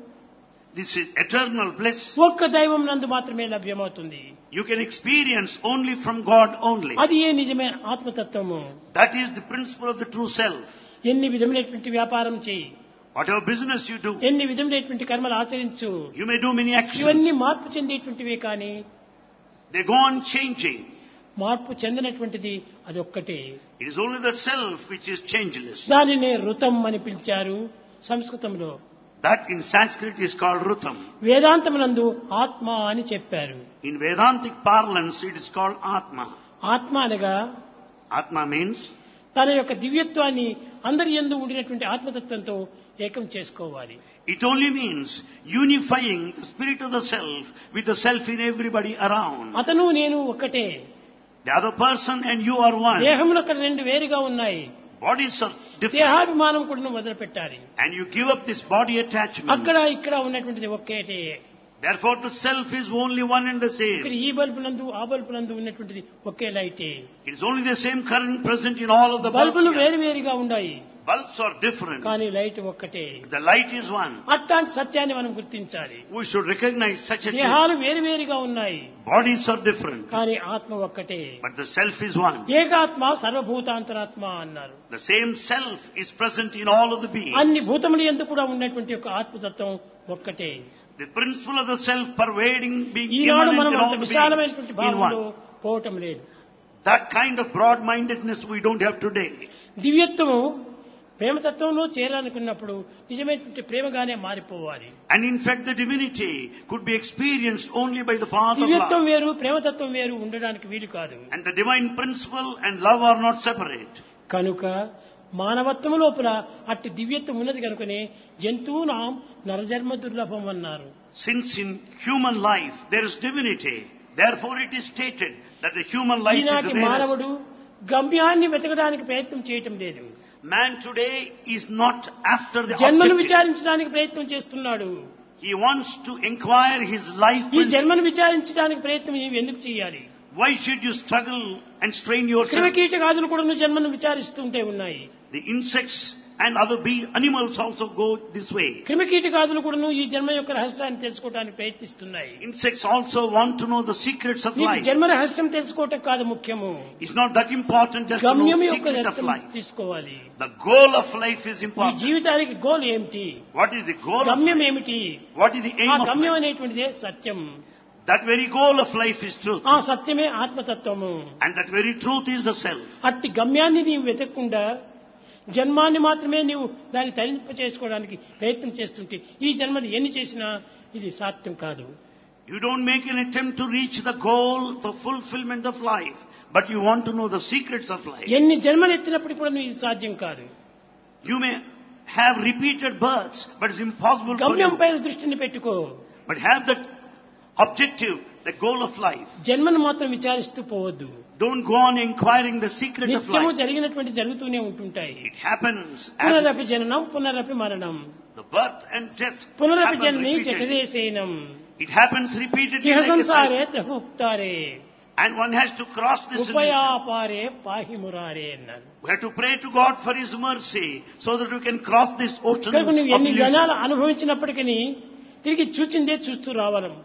This is eternal bliss. ఒక్క దైవం నందు మాత్రమే లభ్యమవుతుంది. You can experience only from God only. అది ఏ నిజమైన ఆత్మతత్వము. That is the principle of the true self. ఎన్ని విధములైనటువంటి వ్యాపారం చేయి, Whatever business you do, ఎన్ని విధములైనటువంటి కర్మలు ఆచరించు, you may do many ఇవన్నీ actions. మార్పు చెందేటువంటివే కానీ They go on changing. మార్పు చెందినటువంటిది అది ఒక్కటే. It is only the self which is changeless. దానినే ఋతం అని పిలిచారు సంస్కృతంలో. That in Sanskrit is called Rutam. వేదాంతమునందు ఆత్మ అని చెప్పారు. In Vedantic parlance, it is called Atma. ఆత్మ అనగా Atma means తన యొక్క దివ్యత్వాన్ని అందరి యందు ఉండినటువంటి ఆత్మతత్వంతో ఏకం చేసుకోవాలి. it only means unifying the spirit of the self with the self in everybody around. అతను నేను ఒక్కటే. The other person and you are one. దేహములు అక్కడ రెండు వేరుగా ఉన్నాయి. Bodies are different. దేహాభిమానం కూడా వదిలిపెట్టాలి. And you give up this body attachment. అక్కడ ఇక్కడ ఉన్నటువంటిది ఒక్కటే. Therefore the self is only one and the ఇక్కడ same. ఈ బల్బు నందు ఆ బల్బు నందు ఉన్నటువంటిది ఒకే లైటే. It is only the same current present in all of the bulbs బల్బులు here. వేరు వేరుగా ఉన్నాయి, Bulbs are different. కానీ లైట్ ఒక్కటే. The light is one. అట్లాంటి సత్యాన్ని మనం గుర్తించాలి. We should recognize such a truth. దేహాలు వేరు వేరుగా ఉన్నాయి, Bodies are different. కానీ ఆత్మ ఒక్కటే. But the self is one. ఏకాత్మ సర్వభూతాంతరాత్మ అన్నారు. The same self is present in all of the beings. అన్ని భూతములు యందు కూడా ఉన్నటువంటి యొక్క ఆత్మతత్వం ఒక్కటే. The principle of the self pervading being Eenadu immanent మనం in అంత all the విశాలమైనటువంటి beings in భావంలో one. పోవటం లేదు. That kind of broad-mindedness we don't have today. దివ్యత్వము ప్రేమతత్వంలో చేరాలనుకున్నప్పుడు నిజమైనటువంటి ప్రేమగానే మారిపోవాలి. And in fact the divinity could be experienced only by the path of దివ్యత్వం love. వేరు ప్రేమతత్వం వేరు ఉండడానికి వీలు కాదు. And the divine principle and love are not separate. కనుక మానవత్వం లోపల అట్టి దివ్యత్వం ఉన్నది కనుకనే జంతువునాం నరజన్మ దుర్లభం అన్నారు. Since in human life there is divinity, therefore it is stated that the human life is ఈనాటి the rarest. మానవుడు గమ్యాన్ని వెతకడానికి ప్రయత్నం చేయటం లేదు. Man today is not after the జన్మను objective. విచారించడానికి ప్రయత్నం చేస్తున్నాడు. He wants to inquire his life ఈ principle. జన్మను విచారించడానికి ప్రయత్నం నీవు ఎందుకు చేయాలి? Why should you struggle and strain yourself? క్రిమికీటకాదులు కూడా నువ్వు జన్మను విచారిస్తుంటే ఉన్నాయి. The insects and other animals also go this way. క్రిమికీటకాదులు కూడా ఈ జన్మ యొక్క రహస్యాన్ని తెలుసుకోవడానికి ప్రయత్నిస్తున్నాయి. Insects also want to know the secrets of నీకు life. జన్మ రహస్యం తెలుసుకోవటం కాదు ముఖ్యము, It's not that important just to know గమ్యం the యొక్క secret of రహస్యం life. తీసుకోవాలి. The goal of life is ఈ important. జీవితానికి గోల్ ఏమిటి, What is the goal of గమ్యం life? ఏమిటి? What is the ఆ aim of గమ్యం life? అనేటువంటిదే Satyam. That very goal of life is truth. ఆ సత్యమే ఆత్మతత్వము. And that very truth is the self. అట్టి గమ్యాన్ని నీవు వెతకకుండా జన్మాన్ని మాత్రమే నీవు దాన్ని తరింప చేసుకోవడానికి ప్రయత్నం చేస్తుంటే ఈ జన్మని ఎన్ని చేసినా ఇది సాధ్యం కాదు. You don't make an attempt to reach the goal, the fulfillment of life, but you want to know the secrets of life. ఎన్ని జన్మలు ఎత్తినప్పుడు కూడా ఇది సాధ్యం కాదు. You may have repeated births, but it's impossible for గమ్యం you. పైన దృష్టిని పెట్టుకో. But have that objective, the goal of life. జన్మను మాత్రం విచారిస్తూ పోవద్దు. Don't go on inquiring the secret of నిత్యము life. జరిగినటువంటి జరుగుతూనే ఉంటుంటాయి. It happens as పునరపి జననం పునరపి మరణం, the birth and death పునరపి happen Janani repeatedly. జఠదేశేనం, It happens repeatedly ఇహ like a సంసారే cycle. త్రహుక్తారే, And one has to cross this illusion. ఉపయాపారే పాహి మురారే అన్నారు. We have to pray to God for His mercy so that we can cross this ocean కనుక నువ్వు of ఎన్ని illusion. జనాలు అనుభవించినప్పటికీ తిరిగి చూచిందే చూస్తూ రావడం,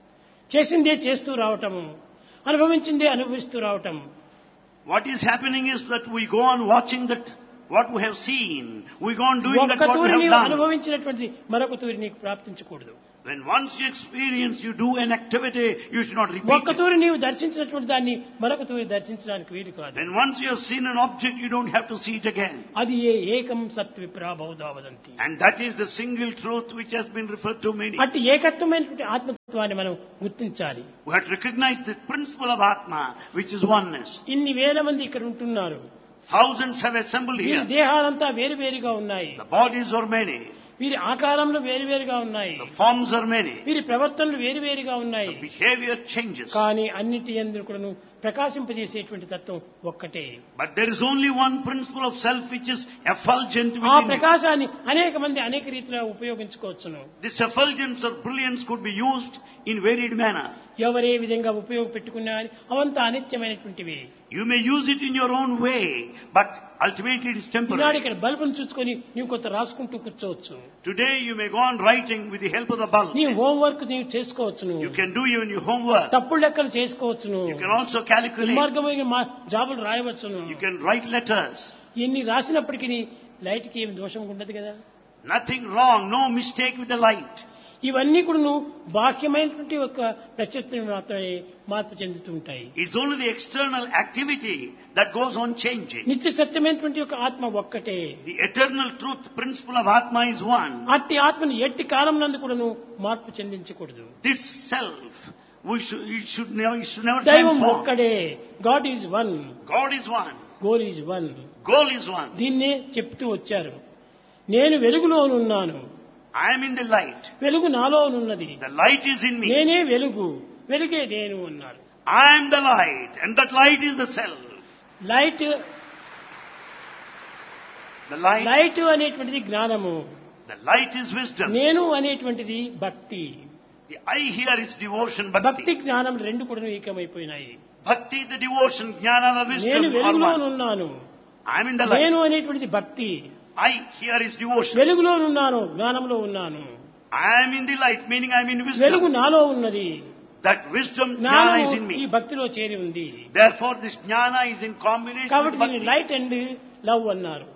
చేసిందే చేస్తూ రావటము, అనుభవించిందే అనుభవిస్తూ రావటం. What is happening is that we go on watching that what we have seen. We go on doing that ఒక్క what we తూరి have నీవు done. అనుభవించినటువంటి మరొక తూరి నీకు ప్రాప్తించకూడదు. When once you experience, you do an activity, you should not repeat ఒక్క it. తూరి నీవు దర్శించినటువంటి దాన్ని మరొక తూరి దర్శించడానికి వీలు కాదు. When once you have seen an object, you don't have to see it again. అది ఏకం సత్ విప్రాబౌధా వదంతి. And that is the single truth which has been referred to many. అట్టి ఏకత్వమైనటువంటి ఆత్మతత్వాన్ని మనం గుర్తించాలి. We have to recognize the principle of Atma, which is oneness. ఇన్ని వేల మంది ఇక్కడ ఉంటున్నారు. Thousands have assembled వీరి here. దేహాలంతా వేరువేరుగా ఉన్నాయి. The bodies are many. వీరి ఆకారంలో వేరువేరుగా ఉన్నాయి. The forms are many. వీరి ప్రవర్తనలు వేరువేరుగా ఉన్నాయి. The behavior changes. కానీ అన్నిటి యందు కూడాను ప్రకాశింపజేసేటువంటి తత్వం ఒక్కటే. But there is only one principle of self which is effulgent ఆ within you. ప్రకాశాన్ని అనేక మంది అనేక రీతిలో ఉపయోగించుకోవచ్చును. This effulgence or brilliance could be used in varied manner. ఎవరే విధంగా ఉపయోగపెట్టుకున్నా అవంతా అనిత్యమైనటువంటివి. You may use it in your own way, but ultimately it is Eenadu temporary. ఇక్కడ బల్బును చూసుకొని నీవు కొంత రాసుకుంటూ కూర్చోవచ్చు. Today you may go on writing with the help of the bulb. నీ హోంవర్క్ నీవు చేసుకోవచ్చును. You can do even your homework. తప్పుడు లెక్కలు చేసుకోవచ్చును. You can also calculate. దుర్మార్గమైన జాబులు రాయవచ్చును. You can write letters. ఇన్ని రాసినప్పటికీ లైట్కి ఏమి దోషం ఉండదు కదా. Nothing wrong, no mistake with the light. ఇవన్నీ కూడా బాహ్యమైనటువంటి ఒక ప్రత్యుత్పత్తి మాత్రమే మార్పు చెందుతూ ఉంటాయి. It's only the external activity that goes on changing. నిత్య సత్యమైనటువంటి ఒక ఆత్మ ఒక్కటే. The eternal truth principle of Atma is one. అట్టి ఆత్మని ఎట్టి కాలం నందు కూడాను మార్పు చెందించకూడదు. This self, it should never దైవం transform. ఒక్కడే. God is one. God is one. Goal is one. Goal is one. దీన్నే చెప్తూ వచ్చారు. నేను వెలుగులోనున్నాను. I am in the light. వెలుగు నాలోనున్నది. The light is in me. నేనే వెలుగు. వెలుగే నేను అన్నారు. I am the light, and that light is the self. Light The light. Light అనేటువంటిది జ్ఞానము. The light is wisdom. నేను అనేటువంటిది భక్తి. The I here is devotion, భక్తి bhakti. జ్ఞానం రెండు కూడా ఏకమైపోయినాయి. Bhakti, the devotion, jnana, the నేను wisdom are one. వెలుగులోనున్నాను. I am in the light. నేను అనేటువంటిది భక్తి. I here is devotion. వెలుగులోనున్నాను. జ్ఞానంలో ఉన్నాను. I am in the light, meaning I am in వెలుగు wisdom. నాలో ఉన్నది. That wisdom, jnana జ్ఞానం is in ఈ me. భక్తిలో చేరి ఉంది. Therefore, this jnana is in combination కాబట్టి with దీన్ని bhakti. లైట్ అండ్ లవ్ అన్నారు.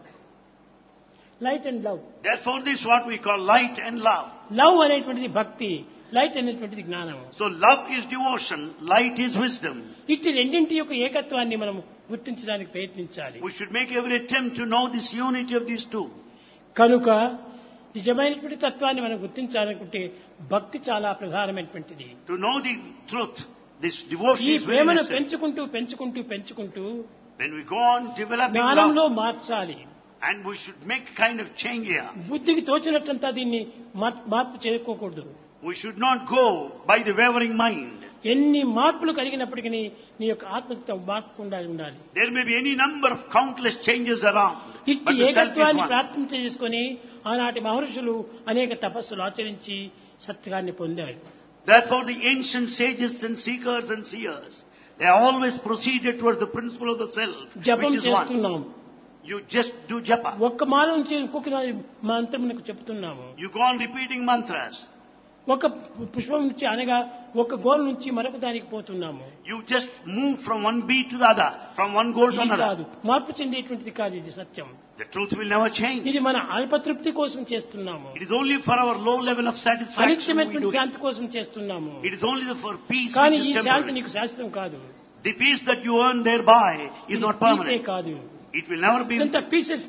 Light and love. Therefore, this is what we call light and love. Love అనేటువంటిది భక్తి. లైట్ అనేటువంటిది జ్ఞానం. So, love is devotion, light is wisdom. ఇట్టి రెండింటి యొక్క ఏకత్వాన్ని మనం గుర్తించడానికి ప్రయత్నించాలి. We should make every attempt to know this unity of these two. కనుక నిజమైనటువంటి తత్వాన్ని మనం గుర్తించాలనుకుంటే భక్తి చాలా ప్రధానమైనటువంటిది. To know the truth, this devotion ఈ is very ప్రేమను necessary. పెంచుకుంటూ When we go on developing జ్ఞానంలో love, మార్చాలి. and we should make kind of change here. బుద్ధికి తోచినట్టంతా దీన్ని మార్పు చేసుకోకూడదు. We should not go by the wavering mind. ఎన్ని మార్పులు కలిగినప్పటికీ నీ యొక్క ఆత్మతత్వం మార్పకుండా ఉండాలి. There may be any number of countless changes around, ఇట్టి but the self is ఏకత్వాన్ని one. ప్రార్థన చేసుకుని ఆనాటి మహర్షులు అనేక తపస్సులు ఆచరించి సత్యాన్ని పొందారు. Therefore, the ancient sages and seekers and seers, they always proceeded towards the principle of the self, జపం which is one. చేస్తున్నాం. You just do japa. ఒక్క మాల నుంచి ఇంకొక మంత్రమునకు చెప్తున్నాము. You go on repeating mantras. ఒక పుష్పం నుంచి అనగా ఒక గోల్ నుంచి మరొక దానికి పోతున్నాము. You just move from one beat to the other, from one goal to ఇది another. కాదు, మార్పు చెందేటువంటిది కాదు. ఇది సత్యం. The truth will never change. ఇది మన అల్పతృప్తి కోసం చేస్తున్నాము. It is only for our low level of satisfaction we అనిత్యమైనటువంటి do it. శాంతి కోసం చేస్తున్నాము. It is only for peace కానీ which ఈ is శాంతి temporary. నీకు శాశ్వతం కాదు. The peace that you earn thereby is ఇది not పీసే permanent. కాదు. It will never be. ఎంత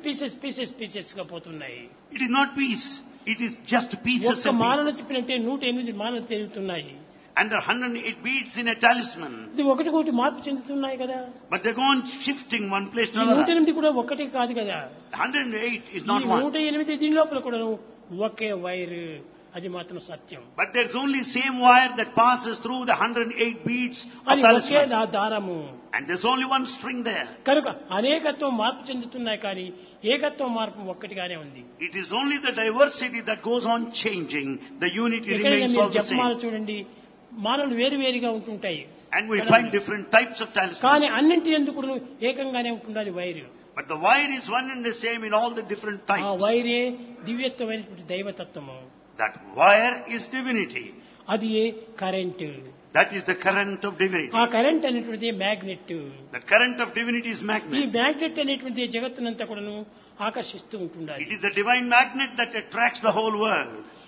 పీసెస్ గా పోతున్నాయి. It is not peace. It is just pieces ఒక్క and మాలను pieces. తిప్పినట్టే 108 మాలలు తిరుగుతున్నాయి. And there are 108 beats in a talisman. ఇది ఒకటి మార్పు చెందుతున్నాయి కదా. But they go on shifting one place to ఈ another. 108 కూడా ఒకటి కాదు కదా. 108 is ఈ not one. 108 దీని లోపల కూడా ఒకే వైర్, అది మాత్రం సత్యం. But there's only same wire that passes through the 108 beads of అది ఒకే talisman. దారము. And there's only one string there. కనుక అనేకత్వం మార్పు చెందుతున్నాయి కానీ ఏకత్వం మార్పు ఒక్కటిగానే ఉంది. It is only the diversity that goes on changing. The unity ఎక్కడైనా remains మీరు all the జపమాల same. చూడండి, మాలలు వేరువేరుగా ఉంటుంటాయి. And we find different types of talisman. కానీ అన్నింటి ఎందుకు ఏకంగానే ఉంటుండాలి wire. But the wire is one and the same in all the different ఆ types. వైరే దివ్యత్వమైనటువంటి దైవతత్వము. That wire is divinity. అది current. That is the current of divinity. ఆ కరెంట్ అనేటువంటిది magnet. The current of divinity is ఈ magnet. మ్యాగ్నెట్ అనేటువంటి జగత్తునంతా కూడాను ఆకర్షిస్తూ ఉంటుండాలి. It is the divine magnet that attracts the whole world.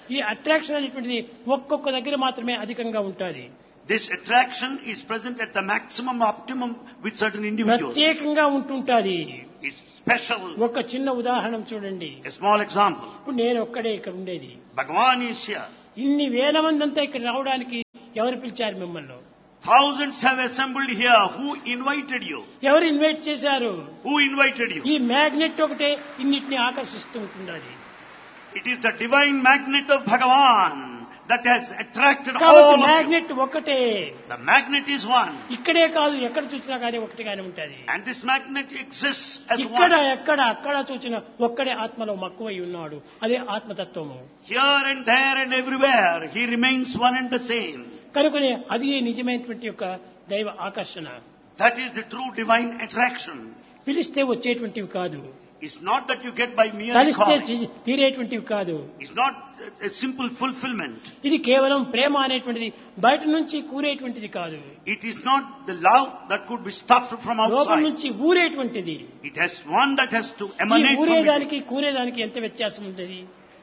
ఈ అట్రాక్షన్ అనేటువంటిది ఒక్కొక్క దగ్గర మాత్రమే అధికంగా ఉంటుంది. This attraction is present at the maximum optimum with certain individuals. ప్రత్యేకంగా ఉంటుంటాది. It's special. ఒక చిన్న ఉదాహరణ చూడండి. A small example. ఇప్పుడు నేను ఒక్కడే ఇక్కడ ఉండేది. Bhagavan is here. ఇన్ని వేల మంది అంతా ఇక్కడ రావడానికి ఎవరు పిలిచారు మిమ్మల్ని? Thousands have assembled here. Who invited you? ఎవరు ఇన్వైట్ చేశారు? Who invited you? ఈ మ్యాగ్నెట్ ఒకటే ఇన్నిటిని ఆకర్షిస్తూ ఉంటున్నది. It is the divine magnet of Bhagavan that has attracted all కాబట్టి of you. మ్యాగ్నెట్ ఒకటే. The magnet is one. ఇక్కడే కాదు ఎక్కడ చూసినా కానీ ఒకటిగానే ఉంటది. And this magnet exists as ఇక్కడ one. ఎక్కడ అక్కడ చూసినా ఒక్కడే ఆత్మలో మక్కువై ఉన్నాడు. అదే ఆత్మతత్వము. Here and there and everywhere, he remains one and the same. కనుకనే అది నిజమైనటువంటి యొక్క దైవ ఆకర్షణ. That is the true divine attraction. పిలిస్తే వచ్చేటువంటివి కాదు. It's not that you get by mere కలిస్తే calling. తీరేటువంటివి కాదు. It's not a simple fulfillment. ఇది కేవలం ప్రేమ అనేటువంటిది బయట నుంచి కూరేటువంటిది కాదు. It is not the love that could be stuffed from లోపల outside. నుంచి ఊరేటువంటిది. It has one that has to ఈ emanate from ఊరేదానికి within. కూరేదానికి ఎంత వ్యత్యాసం ఉంటుంది?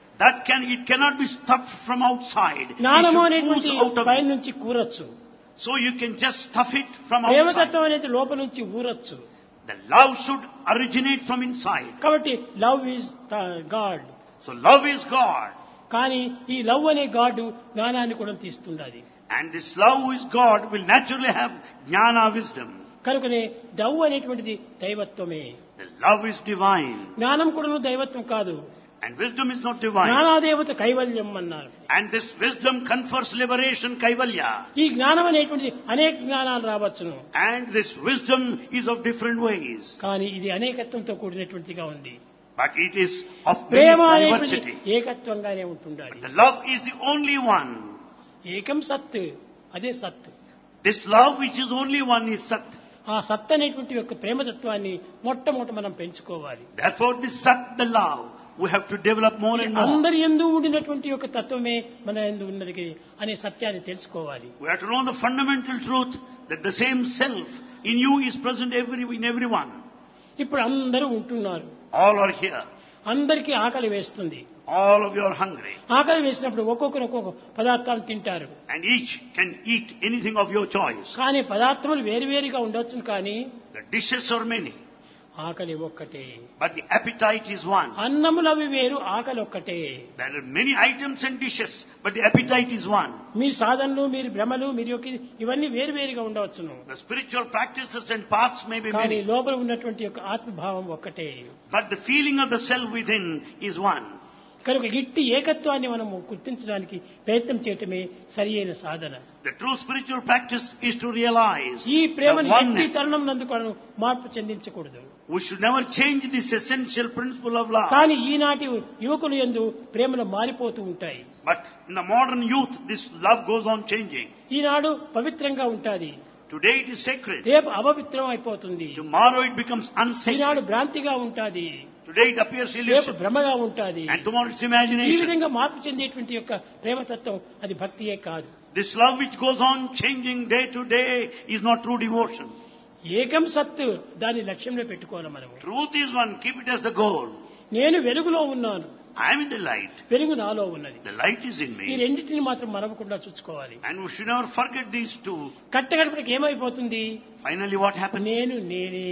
It cannot be stuffed from outside. It జ్ఞానము should అనేటువంటి ooze out of పైన you. నుంచి కూరొచ్చు. So you can just stuff it from outside. ప్రేమతత్వం అనేది లోపల నుంచి ఊరొచ్చు. The love should originate from inside. కాబట్టి love is God. So love is God. కానీ ఈ లవ్ అనే గాడ్ జ్ఞానాన్ని కూడా తీస్తుండాలి. And this love who is God will naturally have jnana, wisdom. కనుకనే లవ్ అనేటువంటిది దైవత్వమే. The love is divine. జ్ఞానం కూడా దైవత్వం కాదు. And wisdom is not divine. జ్ఞానాదేవత కైవల్యం అన్నారు. And this wisdom confers liberation, kaivalya. ఈ జ్ఞానం అనేటువంటిది అనేక జ్ఞానాలు రావచ్చును. And this wisdom is of different ways. కానీ ఇది అనేకత్వంతో కూడినటువంటిదిగా ఉంది. But it is of Prema many అనేటువంటి diversity. ఏకత్వంగానే ఉంటుండాలి. The love is the only one. ఏకం సత్, అదే సత్. This love which is only one is Sat. ఆ సత్ అనేటువంటి యొక్క ప్రేమతత్వాన్ని మొట్టమొదట మనం పెంచుకోవాలి. Therefore this Sat, the love, we have to develop more and more. అందరి యందు ఉండినటువంటి యొక్క తత్వమే మన యందు ఉన్నది అనే సత్యాన్ని తెలుసుకోవాలి. We have to know the fundamental truth that the same self in you is present in everyone. ఇప్పుడు అందరూ ఉంటున్నారు. All are here. అందరికీ ఆకలి వేస్తుంది. All of you are hungry. ఆకలి వేసినప్పుడు ఒక్కొక్కరు ఒక్కొక్క పదార్థాలు తింటారు. And each can eat anything of your choice. కానీ పదార్థములు వేరువేరుగా ఉండొచ్చు. కానీ The dishes are many. ఆకలి ఒక్కటే. But the appetite is one. అన్నములవి వేరు, ఆకలి ఒక్కటే. There are many items and dishes, but the appetite is one. మీ సాధనలు, మీరు భ్రమలు, మీరు యొక్క ఇవన్నీ వేరువేరుగా ఉండవచ్చును. The spiritual practices and paths may be కానీ many, లోపల ఉన్నటువంటి యొక్క ఆత్మభావం ఒక్కటే. but the feeling of the self within is one. కనుక ఇట్టి ఏకత్వాన్ని మనము గుర్తించడానికి ప్రయత్నం చేయటమే సరి అయిన సాధన. The true spiritual practice is to realize ఈ the ప్రేమను ఎట్టి oneness. తరుణం నందు కూడా మార్పు చెందించకూడదు. We should never change this essential principle of love. కానీ ఈనాటి యువకులు యందు ప్రేమలు మారిపోతూ ఉంటాయి. But in the modern youth, this love goes on changing. ఈనాడు పవిత్రంగా ఉంటాది, Today it is sacred. రేపు అపవిత్రం అయిపోతుంది. Tomorrow it becomes Eenadu unsacred. భ్రాంతిగా ఉంటాది, Today it appears రేపు illusion. భ్రమగా ఉంటాది. And tomorrow it's ఈ imagination. విధంగా మార్పు చెందేటువంటి యొక్క ప్రేమతత్వం అది భక్తియే కాదు. This love which goes on changing day to day is not true devotion. ఏకం సత్, దాని లక్ష్యంలో పెట్టుకోవాలి మనము. Truth is one, keep it as the goal. నేను వెలుగులో ఉన్నాను, I am in the light. వెలుగు నాలో ఉన్నది. The light is in ఈ me. రెండింటిని మాత్రం మరవకుండా చూసుకోవాలి. And we should never forget these two. కట్టగడపటికి ఏమైపోతుంది? Finally what happens? నేను నేనే.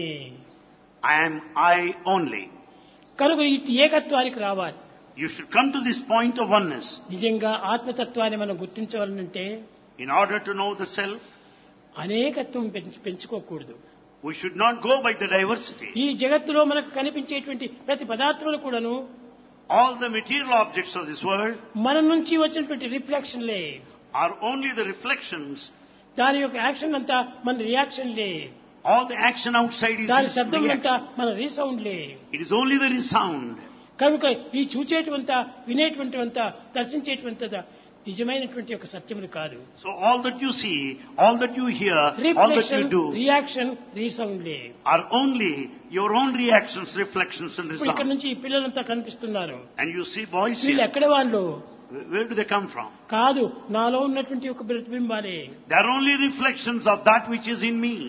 I am I only. కనుక ఇటు ఏకత్వానికి రావాలి. You should come to this point of oneness. నిజంగా ఆత్మతత్వాన్ని మనం గుర్తించవాలంటే In order to know the self, అనేకత్వం పెంచుకోకూడదు. we should not go by the diversity. ఈ జగత్తులో మనకు కనిపించేటువంటి ప్రతి పదార్థములు కూడాను All the material objects of this world మన నుంచి వచ్చినటువంటి రిఫ్లెక్షన్లే. are only the reflections. దాని యొక్క యాక్షన్ అంతా మన రియాక్షన్లే. All the action outside is దాని its శబ్దం అంతా reaction. మన రీసౌండ్లే. It is only the resound. కనుక ఈ చూచేటువంత, వినేటువంటివంత, దర్శించేటువంత నిజమైనటువంటి ఒక సత్యములు కాదు. So all that you see, all that you hear, all that you reflection, do reaction, రీసౌండ్లే. are only your own reactions, reflections and ఇప్పుడు ఇక్కడ resound. నుంచి ఈ పిల్లలంతా కనిపిస్తున్నారు. And you see boys వీళ్ళు here. ఎక్కడ వాళ్ళు Where do they come from? కాదు, నాలో ఉన్నటువంటి ఒక ప్రతిబింబాలే. They are only reflections of that which is in me.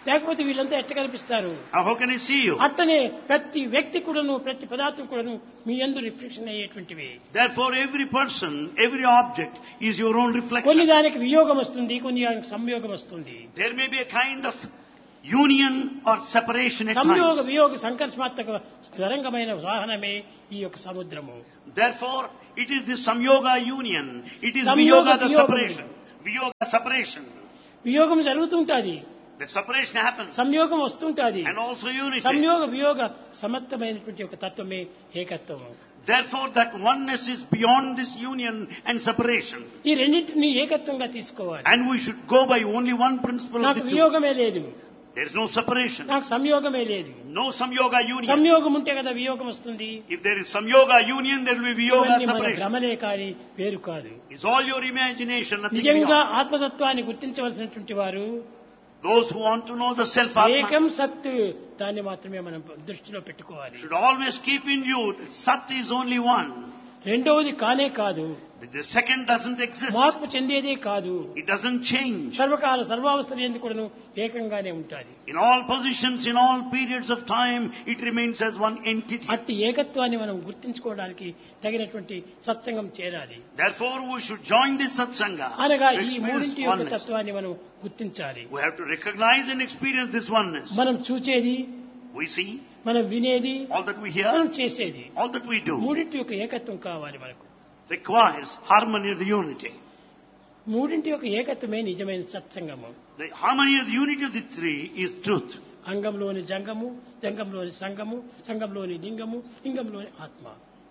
లేకపోతే వీళ్ళంతా ఎట్ట కనిపిస్తారు? How can I see you? అట్టనే ప్రతి వ్యక్తి కూడాను, ప్రతి పదార్థం కూడాను మీ యందు reflection అయ్యేటువంటివి. Therefore, every person, every object is your own కొన్ని reflection. దానికి వియోగం వస్తుంది, కొన్ని దానికి సంయోగం వస్తుంది. There may be a kind of union or separation at సంయోగ times. వియోగ సంకర్షమాత్మక తరంగమైన వాహనమే ఈ యొక్క సముద్రము. Therefore, it is the samyoga union. It is Samyoga viyoga the viyogam. separation. Viyoga separation. వియోగం జరుగుతుంటాది, The separation happens. సంయోగం వస్తుంటాది. And also unity. సంయోగ వియోగ సమర్థమైనటువంటి ఒక తత్వమే ఏకత్వము. Therefore, that oneness is beyond this union and separation. ఈ రెండింటిని ఏకత్వంగా తీసుకోవాలి. And we should go by only one principle of నాకు the two. వియోగమే లేదు, There is no separation. నాకు సంయోగమే లేదు. No samyoga union. సంయోగం ఉంటే కదా వియోగం వస్తుంది. If there is samyoga union, there will be viyoga ఇవన్నీ మన separation. భ్రమలే కాని వేరు కాదు. It's all your imagination, nothing నిజంగా beyond. ఆత్మతత్వాన్ని గుర్తించవలసినటువంటి వారు Those who want to know the self ఏకం Atma సత్, దాన్ని మాత్రమే మనం దృష్టిలో పెట్టుకోవాలి. should always keep in view that Sat is only one. రెండవది కానే కాదు, The second doesn't exist. మార్పు చెందేదే కాదు. It doesn't change. సర్వకాల సర్వావస్థలు ఎందుకు కూడాను ఏకంగానే ఉంటాది. In all positions, in all periods of time, it remains as one entity. అట్టి ఏకత్వాన్ని మనం గుర్తించుకోవడానికి తగినటువంటి సత్సంగం చేరాలి. Therefore, we should join this satsanga. అనగా to ఈ experience మూడింటి యొక్క oneness. తత్వాన్ని మనం గుర్తించాలి. We have to recognize and experience this oneness. మనం చూచేది, We see మనం వినేది, all that we hear, మనం చేసేది, all that we do మూడింటి యొక్క ఏకత్వం కావాలి మనకు. requires harmony of the unity. మూడింటి యొక్క ఏకత్వమే నిజమైన సత్సంగము. The harmony of the unity of the three is truth. అంగంలోని జంగము, జంగంలోని సంగము, సంగంలోని లింగము, లింగంలోని ఆత్మ.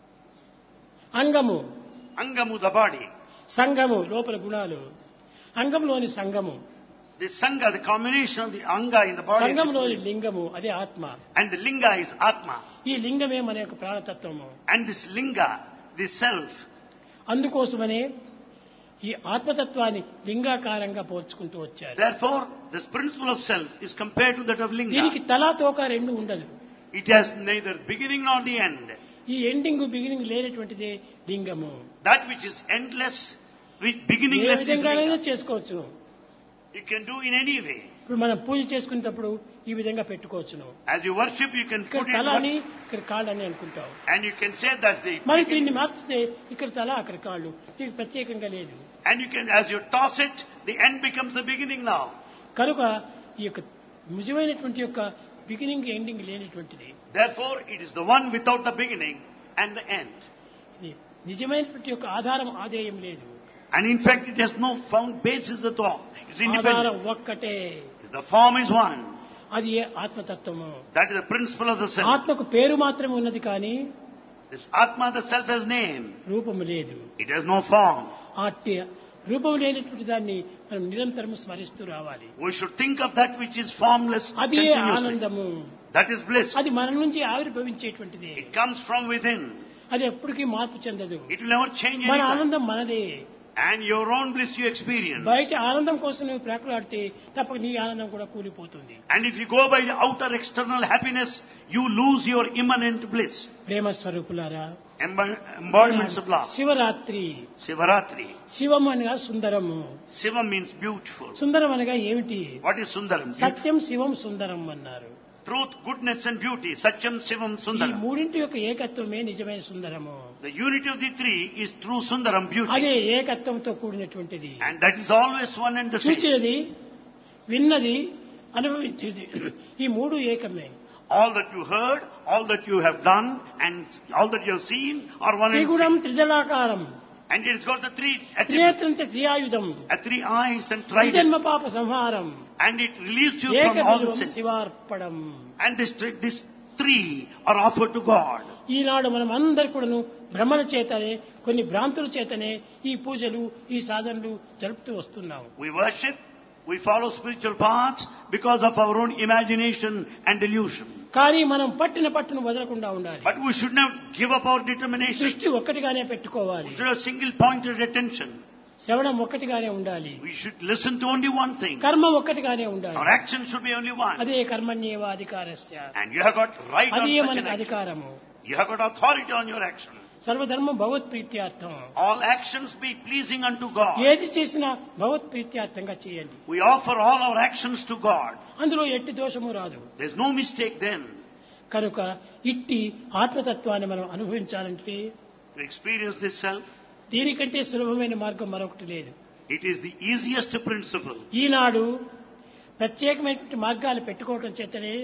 అంగము, Angamu, the body. సంగము లోపల గుణాలు. అంగంలోని సంగము, The sangha, the combination of the anga in the body, సంగంలోని లింగము అదే ఆత్మ. and the linga is atma. ఈ లింగమే మన యొక్క ప్రాణతత్వము. And this linga, this self, అందుకోసమనే ఈ ఆత్మతత్వాన్ని లింగాకారంగా పోల్చుకుంటూ వచ్చారు. therefore, this principle of self is compared to that of దీనికి linga. తలా తోక రెండు ఉండదు. It has neither beginning nor the end. ఈ ఎండింగ్ బిగినింగ్ లేనటువంటిదే లింగము. That which is endless, which A beginningless is విధంగానైనా linga. చేసుకోవచ్చు. You can do in any way. ఇప్పుడు మనం పూజ చేసుకునేటప్పుడు ఈ విధంగా పెట్టుకోవచ్చును. As you worship, you can ఇక్కడ put it తల one- అని, ఇక్కడ కాళ్ళు అని అనుకుంటావు. and you can say that's the మరి beginning. దీన్ని మార్చితే ఇక్కడ తల, అక్కడ కాళ్ళు, ఇది ప్రత్యేకంగా లేదు. And you can, as you toss it, the end becomes the beginning now. కనుక ఈ యొక్క నిజమైనటువంటి యొక్క బిగినింగ్ ఎండింగ్ లేనటువంటిది. Therefore, it is the one without the beginning and the end. ఇది నిజమైనటువంటి యొక్క ఆధారం ఆదేయం లేదు. And in fact, it has no found basis at all. It's ఆధారం independent. ఒక్కటే, The form is one. అది ఏ ఆత్మతత్వము. That is the principle of the self. ఆత్మకు పేరు మాత్రమే ఉన్నది కానీ This Atma, the self, has name. రూపము లేదు. It has no form. అట్టి రూపం లేనటువంటి దాన్ని మనం నిరంతరం స్మరిస్తూ రావాలి. We should think of that which is formless అది continuously. ఆనందము. That is bliss. అది మన నుంచి ఆవిర్భవించేటువంటిది. It comes from within. అది ఎప్పటికీ మార్పు చెందదు. It will never change మన anytime. ఆనందం మనదే. And your own bliss you experience. బయట ఆనందం కోసం నువ్వు ప్రాకులాడితే తప్ప నీ ఆనందం కూడా కూలిపోతుంది. And if you go by the outer external happiness, you lose your immanent bliss. ప్రేమ స్వరూపులారా, Embodiments of love. Shivaratri. Sivaratri. శివం అనగా సుందరము. Shiva means beautiful. సుందరం అనగా ఏమిటి? What is Sundaram? Beautiful. సత్యం శివం సుందరం అన్నారు. Truth, goodness and beauty. Satyam, Shivam, ఈ Sundaram. మూడింటి యొక్క ఏకత్వమే నిజమైన సుందరము. The unity of the three is true Sundaram beauty. అదే ఏకత్వంతో కూడినటువంటిది. And that is always one and the same. చూచేది, విన్నది, అనుభవించేది, ఈ మూడు ఏకమే. All that you heard, all that you have done, and all that you have seen are one and the త్రిగుణం same. త్రిదళాకారం, And it has got the three attributes. త్రినేత్రంచ త్రియాయుధం, Three eyes and trident. జన్మ పాప సంహారం, And it releases you from all the ఏకబిందువం sins. శివార్పణం. And this three are offered to God. ఈనాడు మనం అందరు కూడాను భ్రమల చేతనే, కొన్ని భ్రాంతుల చేతనే ఈ పూజలు, ఈ సాధనలు జరుపుతూ వస్తున్నాము. We worship, we follow spiritual paths because of our own imagination and delusion. కానీ మనం పట్టిన పట్టును వదలకుండా ఉండాలి. But we should not give up our determination. దృష్టి ఒక్కటిగానే పెట్టుకోవాలి. We should have single-pointed attention. శ్రవణం ఒక్కటిగానే ఉండాలి. We should listen to only one thing. కర్మ ఒక్కటిగానే ఉండాలి. Our action should be only one. అదే కర్మణ్యేవ అధికారస్య. And you have got right on అదే such an మనకు action. అధికారము. You have got authority on your action. సర్వధర్మం భగవత్ప్రీత్యార్థం. All actions be pleasing unto God. ఏది చేసినా భగవత్ప్రీత్యార్థంగా చేయండి. We offer all our actions to God. అందులో ఎట్టి దోషము రాదు. There's no mistake then. కనుక ఇట్టి ఆత్మతత్వాన్ని మనం అనుభవించాలంటే To experience this self, దీనికంటే సులభమైన మార్గం మరొకటి లేదు. it is the easiest principle. ఈనాడు ప్రత్యేకమైన మార్గాలు పెట్టుకోవడం చేతనే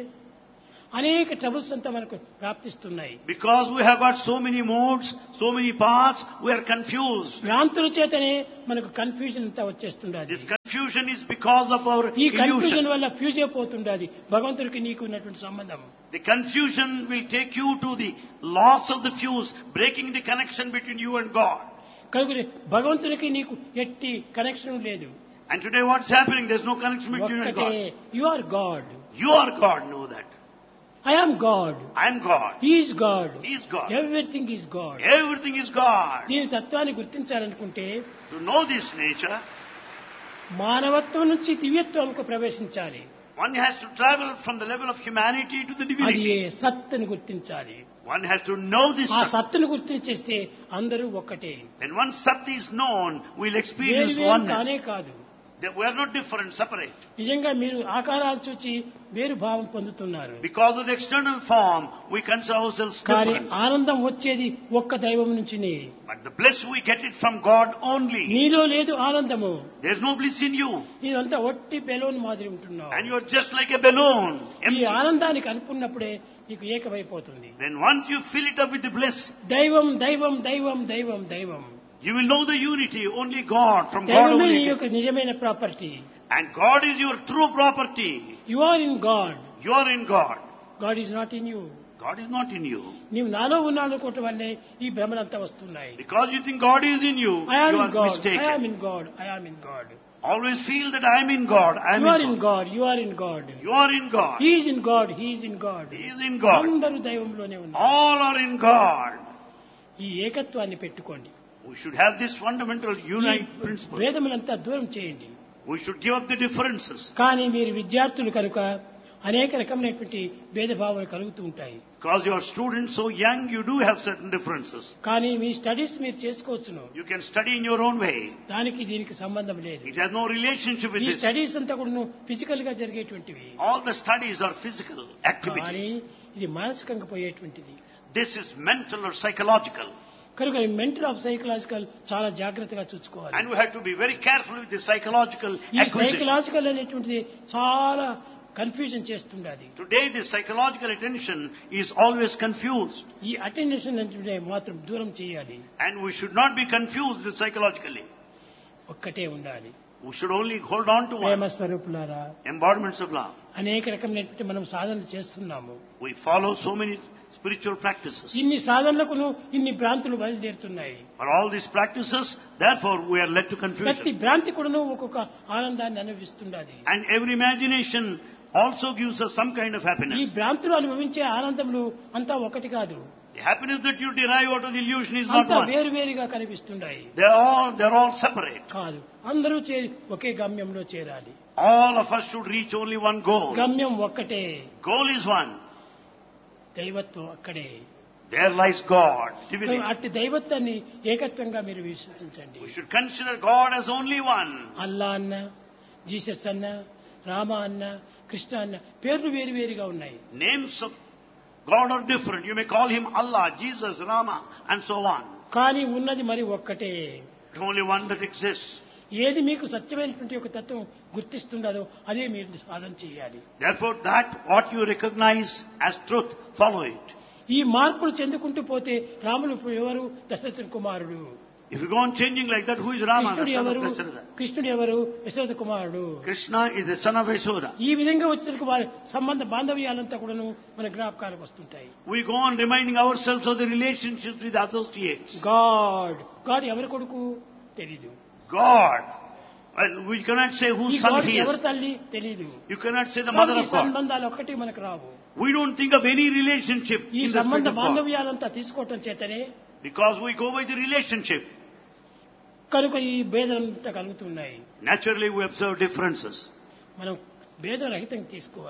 అనేక ట్రబుల్స్ అంతా మనకు ప్రాప్తిస్తున్నాయి. Because we have got so many modes, so many paths, we are confused. భ్రాంతుల చేతనే మనకు కన్ఫ్యూజన్ అంతా వచ్చేస్తుండది. This confusion is because of our ఈ కన్ఫ్యూజన్ illusion. వల్ల ఫ్యూజ్ అయిపోతుండది భగవంతుడికి నీకు ఉన్నటువంటి సంబంధం. The confusion will take you to the loss of the fuse, breaking the connection between you and God. కనుక భగవంతుడికి నీకు ఎట్టి కనెక్షన్ లేదు. And today what's happening? There's no connection between you and ఒక్కటే God. You are God. You are God, know that. I am God. I am God. He is God. He is God. Everything is God. Everything is God. దీని తత్వాన్ని గుర్తించాలనుకుంటే To know this nature, మానవత్వం నుంచి దివ్యత్వంకు ప్రవేశించాలి. one has to travel from the level of humanity to the అది divinity. సత్తుని గుర్తించాలి. One has to know this ఆ Sat. సత్తును గుర్తించేస్తే అందరూ ఒక్కటే. When one Sat is known, we'll experience వేరు oneness. కానే కాదు. We are not different, separate. నిజంగా మీరు ఆకారాలు చూచి వేరు భావం పొందుతున్నారు. Because of the external form, we consider ourselves కానీ different. ఆనందం వచ్చేది ఒక్క దైవం నుంచినే. But the bliss we get it from God only. నీలో లేదు ఆనందము. There's no bliss in you. నీదంతా ఒట్టి బెలూన్ మాదిరి ఉంటున్నావు. And you're just like a balloon, ఈ empty. ఆనందానికి అనుకున్నప్పుడే నీకు ఏకమైపోతుంది. Then once you fill it up with the bliss, దైవం దైవం దైవం దైవం దైవం. you will know the unity, only God, from God దైవమే నీ only. యొక్క నిజమైన property. And God is your true property. You are in God. You are in God. God is not in you. God is not in you. నీవు నాలో ఉన్నాను అనుకోవటం వల్లే ఈ భ్రమలంతా వస్తున్నాయి. Because you think God is in you, I am you in are God. I mistaken. Am in God. I am in God. Always feel that I am in God. I am you are in in God. God. You are in God. You are in God. He is in God. He is in God. He is in God. అందరూ దైవంలోనే ఉన్నారు. All are in God. ఈ ఏకత్వాన్ని పెట్టుకోండి. We should have this fundamental ఈ unite principle. భేదములంతా దూరం చేయండి. We should give up the differences. కానీ మీరు విద్యార్థులు కనుక అనేక రకమైనటువంటి భేదభావాలు కలుగుతూ ఉంటాయి. Because you are students so young, you do have certain differences. కానీ మీ స్టడీస్ మీరు చేసుకోవచ్చును. You can study in your own way. దానికి దీనికి సంబంధం లేదు. It has no relationship with ఈ this. స్టడీస్ అంతా కూడా ఫిజికల్ గా జరిగేటువంటివి. All the studies are physical కానీ activities. ఇది మానసికంగా పోయేటువంటిది. This is mental or psychological. కనుక మెంటల్ ఆఫ్ సైకలాజికల్ చాలా జాగ్రత్తగా చూసుకోవాలి. And we have to be very careful with the psychological ఈ acquisition. సైకలాజికల్ అనేటువంటిది చాలా confusion చేస్తుండది. Today the psychological attention is always confused. ఈ అటెన్షన్ అంటే మాత్రం దూరం చేయాలి. And we should not be confused psychologically. ఒక్కటే ఉండాలి. We should only hold on to Prema one. స్వరూపులారా, Embodiments of love. అనేక రకమైనటువంటి మనం సాధనలు చేస్తున్నాము. We follow so many spiritual practices. ఇన్ని సాధనలకును ఇన్ని భ్రాంతులు బయలుదేరుతున్నాయి. For all these practices, therefore we are led to ప్రతి confusion. భ్రాంతి కూడాను ఒక్కొక్క ఆనందాన్ని అనుభవిస్తున్నది. And every imagination also gives us some kind of ఈ happiness. భ్రాంతులు అనుభవించే ఆనందములు అంతా ఒకటి కాదు. The happiness that you derive out of the illusion is not అంతా one. వేరువేరుగా కనిపిస్తున్నాయి. They're all separate. కాదు, అందరూ చేరి ఒకే గమ్యంలో చేరాలి. All of us should reach only one goal. గమ్యం ఒక్కటే. Goal is one. దైవత్వం అక్కడే. There lies God, divinity. అట్టి దైవత్వాన్ని ఏకత్వంగా మీరు విశ్వసించండి. We should consider God as only one. అల్లా అన్న, జీసస్ అన్న, రామ అన్న, కృష్ణ అన్న పేర్లు వేరువేరుగా ఉన్నాయి. Names of God are different. You may call him Allah, Jesus, Rama, and so on. కానీ ఉన్నది మరి ఒక్కటే. It's only one that exists. ఏది మీకు సత్యమైనటువంటి ఒక తత్వం గుర్తిస్తుండదో అదే మీరు సాధన చేయాలి. Therefore, that what you recognize as truth, follow it. ఈ మార్పులు చెందుకుంటూ పోతే రాముడు ఎవరు? దశరథుని కుమారుడు. If you go on changing like that, who is Rama, the కృష్ణుడు son ఎవరు? of Dasharatha? కృష్ణుడు ఎవరు? యశోద కుమారుడు. Krishna is the son of Yashoda. ఈ విధంగా వచ్చిన వారి సంబంధ బాంధవ్యాలంతా కూడాను మన జ్ఞాపకాలకు వస్తుంటాయి. We go on reminding ourselves of the relationships with associates. God ఎవరి కొడుకు తెలీదు. God. Well, we cannot say whose ఈ son గాడ్ he ఎవరి is. తల్లి తెలీదు. You cannot say the mother ఈ of God. సంబంధాలు ఒక్కటి మనకు రావు. We don't think of any relationship ఈ in the సంబంధ spirit of God. బాంధవ్యాలంతా తీసుకోవటం చేతనే Because we go by the relationship. కనుక ఈ భేదాలంతా కలుగుతున్నాయి. Naturally, we observe differences. మనం భేదరహితంగా తీసుకోవాలి.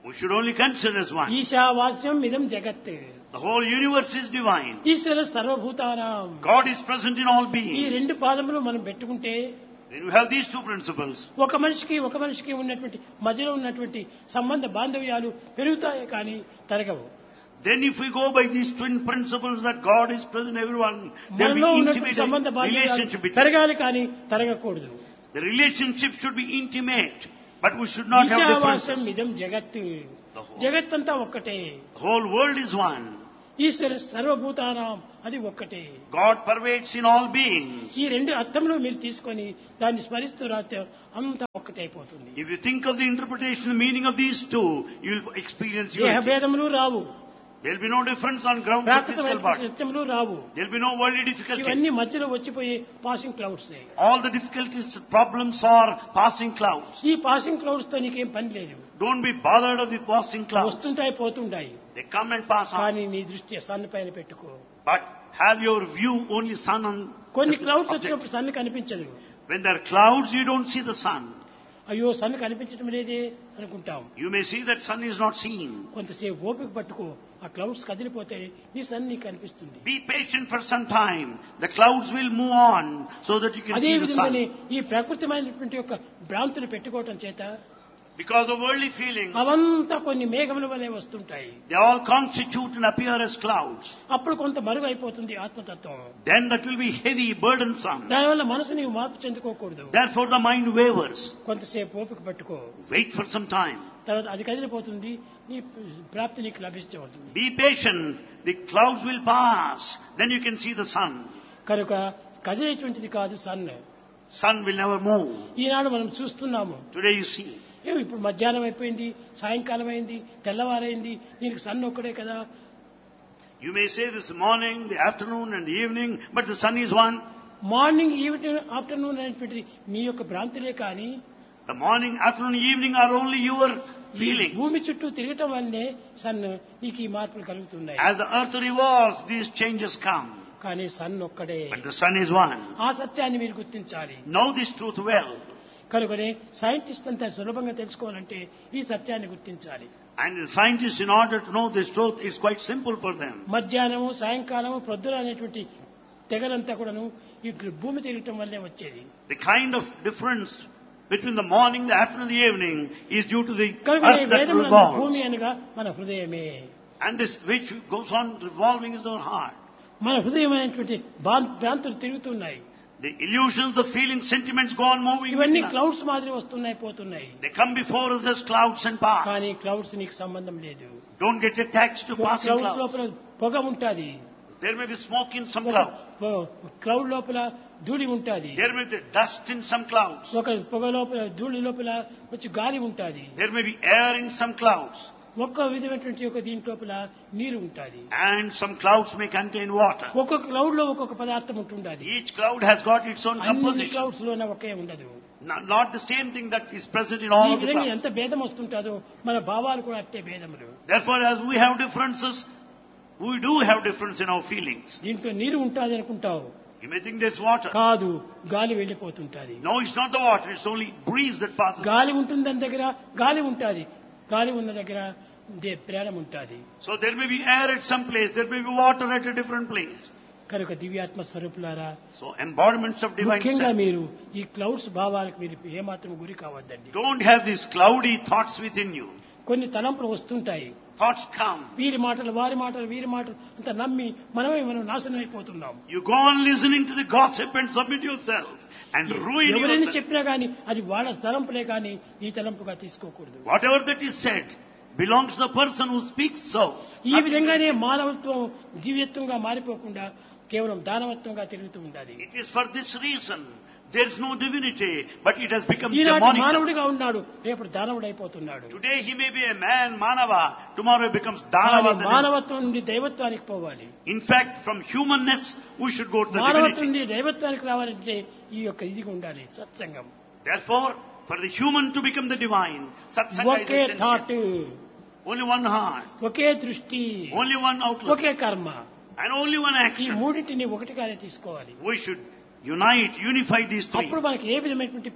We should only consider as one. ఈశావాస్యం ఇదం జగత్. The whole universe is divine. ఈశ్వర సర్వభూతానాం. God is present in all ఈ beings. రెండు పాదములు మనం పెట్టుకుంటే Then you have these two principles. ఒక మనిషికి ఉన్నటువంటి మధ్యలో ఉన్నటువంటి సంబంధ బాంధవ్యాలు పెరుగుతాయి కానీ తరగవు. Then if we go by these twin principles that God is present in everyone, there will మనలో be ఉన్నటువంటి intimate సంబంధ బాంధవ్యాలు relationship between. పెరగాలి కానీ తరగకూడదు. The relationship should be intimate, but we should not have ఈశావాస్యం differences. ఇదం జగత్. The whole- జగత్తంతా ఒక్కటే. The whole world is one. ఈశ్వర సర్వభూతానాం అది ఒక్కటే. God pervades in all beings. ఈ రెండు అర్థంలో మీరు తీసుకొని దాన్ని స్మరిస్తూ రాస్తే అంతా ఒక్కటైపోతుంది. If you think of the interpretation, the meaning of these two, you will experience దేహ unity. భేదములు రావు, There will be no difference on ground of physical ప్రాకృతమైన body. సత్యములు Rao. There will be no worldly ఇవన్నీ difficulties. మధ్యలో వచ్చిపోయే passing clouds. All the difficulties, problems are passing clouds. ఈ పాసింగ్ క్లౌడ్స్ తో నీకేం పని లేదు. Don't be bothered of the passing clouds. వస్తుంటాయి పోతుంటాయి. They come and pass on. కానీ నీ దృష్టి సన్ పైన పెట్టుకో. But have your view only sun on కొన్ని the క్లౌడ్స్ object. వచ్చినప్పుడు సన్ కనిపించదు. When there are clouds, you don't see the sun. అయ్యో సన్ కనిపించడం లేదే అనుకుంటాం. You may see that sun is not seen. కొంతసేపు ఓపిక పట్టుకో, ఆ క్లౌడ్స్ కదిలిపోతే నీ సన్ నీకు కనిపిస్తుంది. Be patient for some time. The clouds will move on so that you can అదే see the విధంగానే sun. ఈ ప్రకృతిమైనటువంటి యొక్క భ్రాంతులు పెట్టుకోవటం చేత Because of worldly feelings, అవంతా కొన్ని మేఘముల వలె వస్తుంటాయి. they all constitute and appear as clouds. అప్పుడు కొంత మరుగు అయిపోతుంది ఆత్మతత్వం. Then that will be heavy, burdensome. దానివల్ల మనసు నీవు మార్పు చెందుకోకూడదు. Therefore the mind wavers. కొంతసేపు ఓపిక పట్టుకో, Wait for some time. తర్వాత అది కదిలిపోతుంది, నీ ప్రాప్తి నీకు లభిస్తే అవుతుంది. Be patient. The clouds will pass. Then you can see the sun. కనుక కదిలేటువంటిది కాదు sun. Sun will never move. ఈనాడు మనం చూస్తున్నాము. Today you see. ఏమి ఇప్పుడు మధ్యాహ్నం అయిపోయింది, సాయంకాలం అయింది, తెల్లవారైంది, దీనికి సన్ ఒక్కడే కదా. You may say this morning, the afternoon and the evening, but the sun is one. Morning evening afternoon అనేటువంటి నీ యొక్క భ్రాంతులే కానీ The morning, afternoon, evening are only your feelings. భూమి చుట్టూ తిరగటం వల్లే సన్ నీకు ఈ మార్పులు కలుగుతున్నాయి. As the earth revolves, these changes come. కానీ సన్ ఒక్కడే. But the sun is one. ఆ సత్యాన్ని మీరు గుర్తించాలి. Know this truth well. కనుకనే సైంటిస్ట్ అంతా సులభంగా తెలుసుకోవాలంటే ఈ సత్యాన్ని గుర్తించాలి. And the scientists, in order to know this truth, it's quite simple for them. మధ్యాహ్నము సాయంకాలము ప్రొద్దున అనేటువంటి తెగలంతా కూడాను ఈ భూమి తిరగటం వల్లే వచ్చేది. The kind of difference between the morning, the afternoon, the evening is due to the కనుక earth that వేదములందు revolves. భూమి అనగా మన హృదయమే. And this which goes on revolving is our heart. మన హృదయం అనేటువంటి భ్రాంతులు తిరుగుతున్నాయి. The illusions, the feelings, sentiments go on moving. ఇవన్నీ within us. క్లౌడ్స్ మాదిరి వస్తున్నాయి పోతున్నాయి. They come before us as clouds and pass. కానీ క్లౌడ్స్ నీకు సంబంధం లేదు. Don't get attached to passing clouds clouds. లోపల పొగ ఉంటుంది. There may be smoke in some clouds. Cloud లోపల ధూళి ఉంటుంది. There may be dust in some clouds. ఒక పొగ లోపల ధూళి లోపల వచ్చి గాలి ఉంటుంది. There may be air in some clouds. ఒక్క విధమైనటువంటి ఒక దీని లోపల నీరు ఉంటుంది. And some clouds may contain water. ఒక్కొక్క క్లౌడ్ లో ఒక్కొక్క పదార్థం ఉంటుండది. Each cloud has got its own అన్ని composition. క్లౌడ్స్ లోనే ఒకే ఉండదు. Not the same thing that is present in all ఈ of the విధంగా clouds. ఎంత భేదం వస్తుంటుందో మన భావాలు కూడా అట్టే భేదములు. Therefore, as we have differences, we do have difference in our feelings. దీంట్లో నీరు ఉంటుంది అనుకుంటావు. You may think there's water. కాదు, గాలి వెళ్ళిపోతుంటది. No, it's not the water. It's only breeze that passes. గాలి ఉంటుంది దాని దగ్గర, గాలి ఉంటుంది. గాలి ఉన్న దగ్గర ప్రాణం ఉంటుంది. So there may be air at some place. There may be water at a different place. కనుక దివ్యాత్మ స్వరూపులారా, So embodiments of divine ముఖ్యంగా self. మీరు ఈ క్లౌడ్స్ భావాలకు మీరు ఏమాత్రం గురి కావద్దండి. Don't have these cloudy thoughts within you. కొన్ని తలంపులు వస్తుంటాయి. Thoughts come. వీరి మాటలు వారి మాటలు వీరి మాటలు అంత నమ్మి మనం నాశనం అయిపోతున్నాం. You go on listening to the gossip and submit yourself and ruin ఎవరైనా yourself. చెప్పినా గానీ అది వాళ్ళ తలంపులే కానీ నీ తలంపుగా తీసుకోకూడదు. Whatever that is said belongs to the person who speaks so. ఈ విధంగానే మానవత్వం దివ్యత్వంగా మారిపోకుండా కేవలం దానవత్వంగా తిరుగుతూ ఉండాలి. It is for this reason there is no divinity, but it has become ఈనాటి demonic. మానవుడిగా ఉన్నాడు, రేపు దానవుడు అయిపోతున్నాడు. Today he may be a man, Manava, tomorrow he becomes Danava. కానీ మానవత్వం నుండి దైవత్వానికి పోవాలి. In fact, from humanness we should go to the మానవత్వం divinity. నుండి దైవత్వానికి రావాలంటే ఈ యొక్క ఇది ఉండాలి, సత్సంగం. Therefore, for the human to become the divine, Satsanga is okay thought, essential. Only one heart, ఒకే దృష్టి, only one outlook, ఒకే కర్మ. and only one ఈ action. మూడింటిని ఒకటిగానే తీసుకోవాలి. We should unite, unify these three. అప్పుడు మనకి ఏ విధమైనటువంటి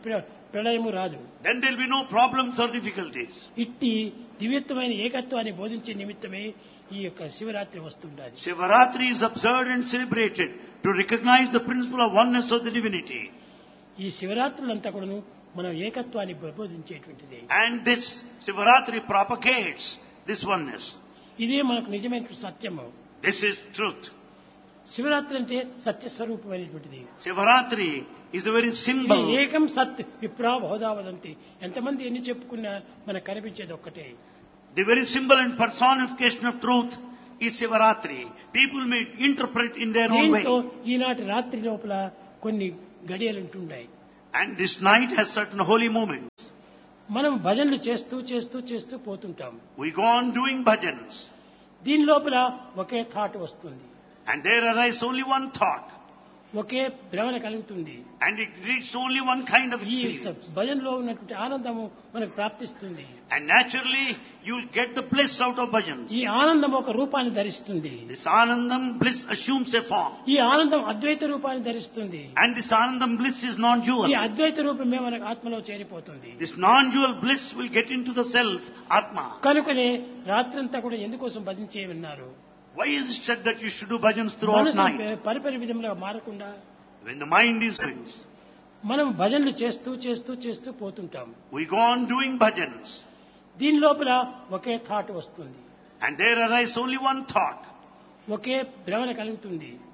ప్రళయము రాదు. Then there will be no problems or difficulties. ఇట్టి దివ్యత్వమైన ఏకత్వాన్ని బోధించే నిమిత్తమే ఈ యొక్క Shivaratri వస్తుండాలి. Shivaratri is observed and celebrated to recognize the principle of oneness of the divinity. ఈ శివరాత్రులంతా కూడాను మనం ఏకత్వాన్ని బోధించేటువంటిది. And this Shivaratri propagates this oneness. ఇదే మనకు నిజమైన సత్యము. This is truth. శివరాత్రి అంటే సత్య స్వరూపమైనటువంటిది. Shivaratri is the very ఇది symbol. ఏకం సత్ విప్రా బహుధా వదంతి. ఎంతమంది ఎన్ని చెప్పుకున్నా మనకు కనిపించేది ఒక్కటే. The very symbol and personification of truth is Shivaratri. People may interpret in their own way. దీంతో ఈనాటి రాత్రి లోపల కొన్ని గడియలు ఉంటున్నాయి. And this night has certain holy moments. మనం భజనలు చేస్తూ చేస్తూ చేస్తూ పోతుంటాం. We go on doing bhajans. దీని లోపల ఒకే థాట్ వస్తుంది, And there arises only one thought. ఒకే భ్రమణ కలుగుతుంది. And it reaches only one kind of ఈ experience. భజనలో ఉన్నటువంటి ఆనందము మనకు ప్రాప్తిస్తుంది. And naturally, you will get the bliss out of bhajans. ఈ ఆనందం ఒక రూపాన్ని ధరిస్తుంది. This Anandam bliss assumes a form. ఈ ఆనందం అద్వైత రూపాన్ని ధరిస్తుంది. And this Anandam bliss is ఈ non-dual. అద్వైత రూపమే మనకు ఆత్మలో చేరిపోతుంది. This non-dual bliss will get into the self, Atma. కనుకనే రాత్రంతా కూడా ఎందుకోసం భజించే ఉన్నారు? Why is it said that you should do bhajans throughout night? పరిపరి విధంగా మారకుండా When the mind is brings, మనం భజనలు చేస్తూ చేస్తూ చేస్తూ పోతుంటాం. we go on doing bhajans. దీని లోపల ఒకే థాట్ వస్తుంది, And there arises only one thought. ఒకే భ్రమణ కలుగుతుంది.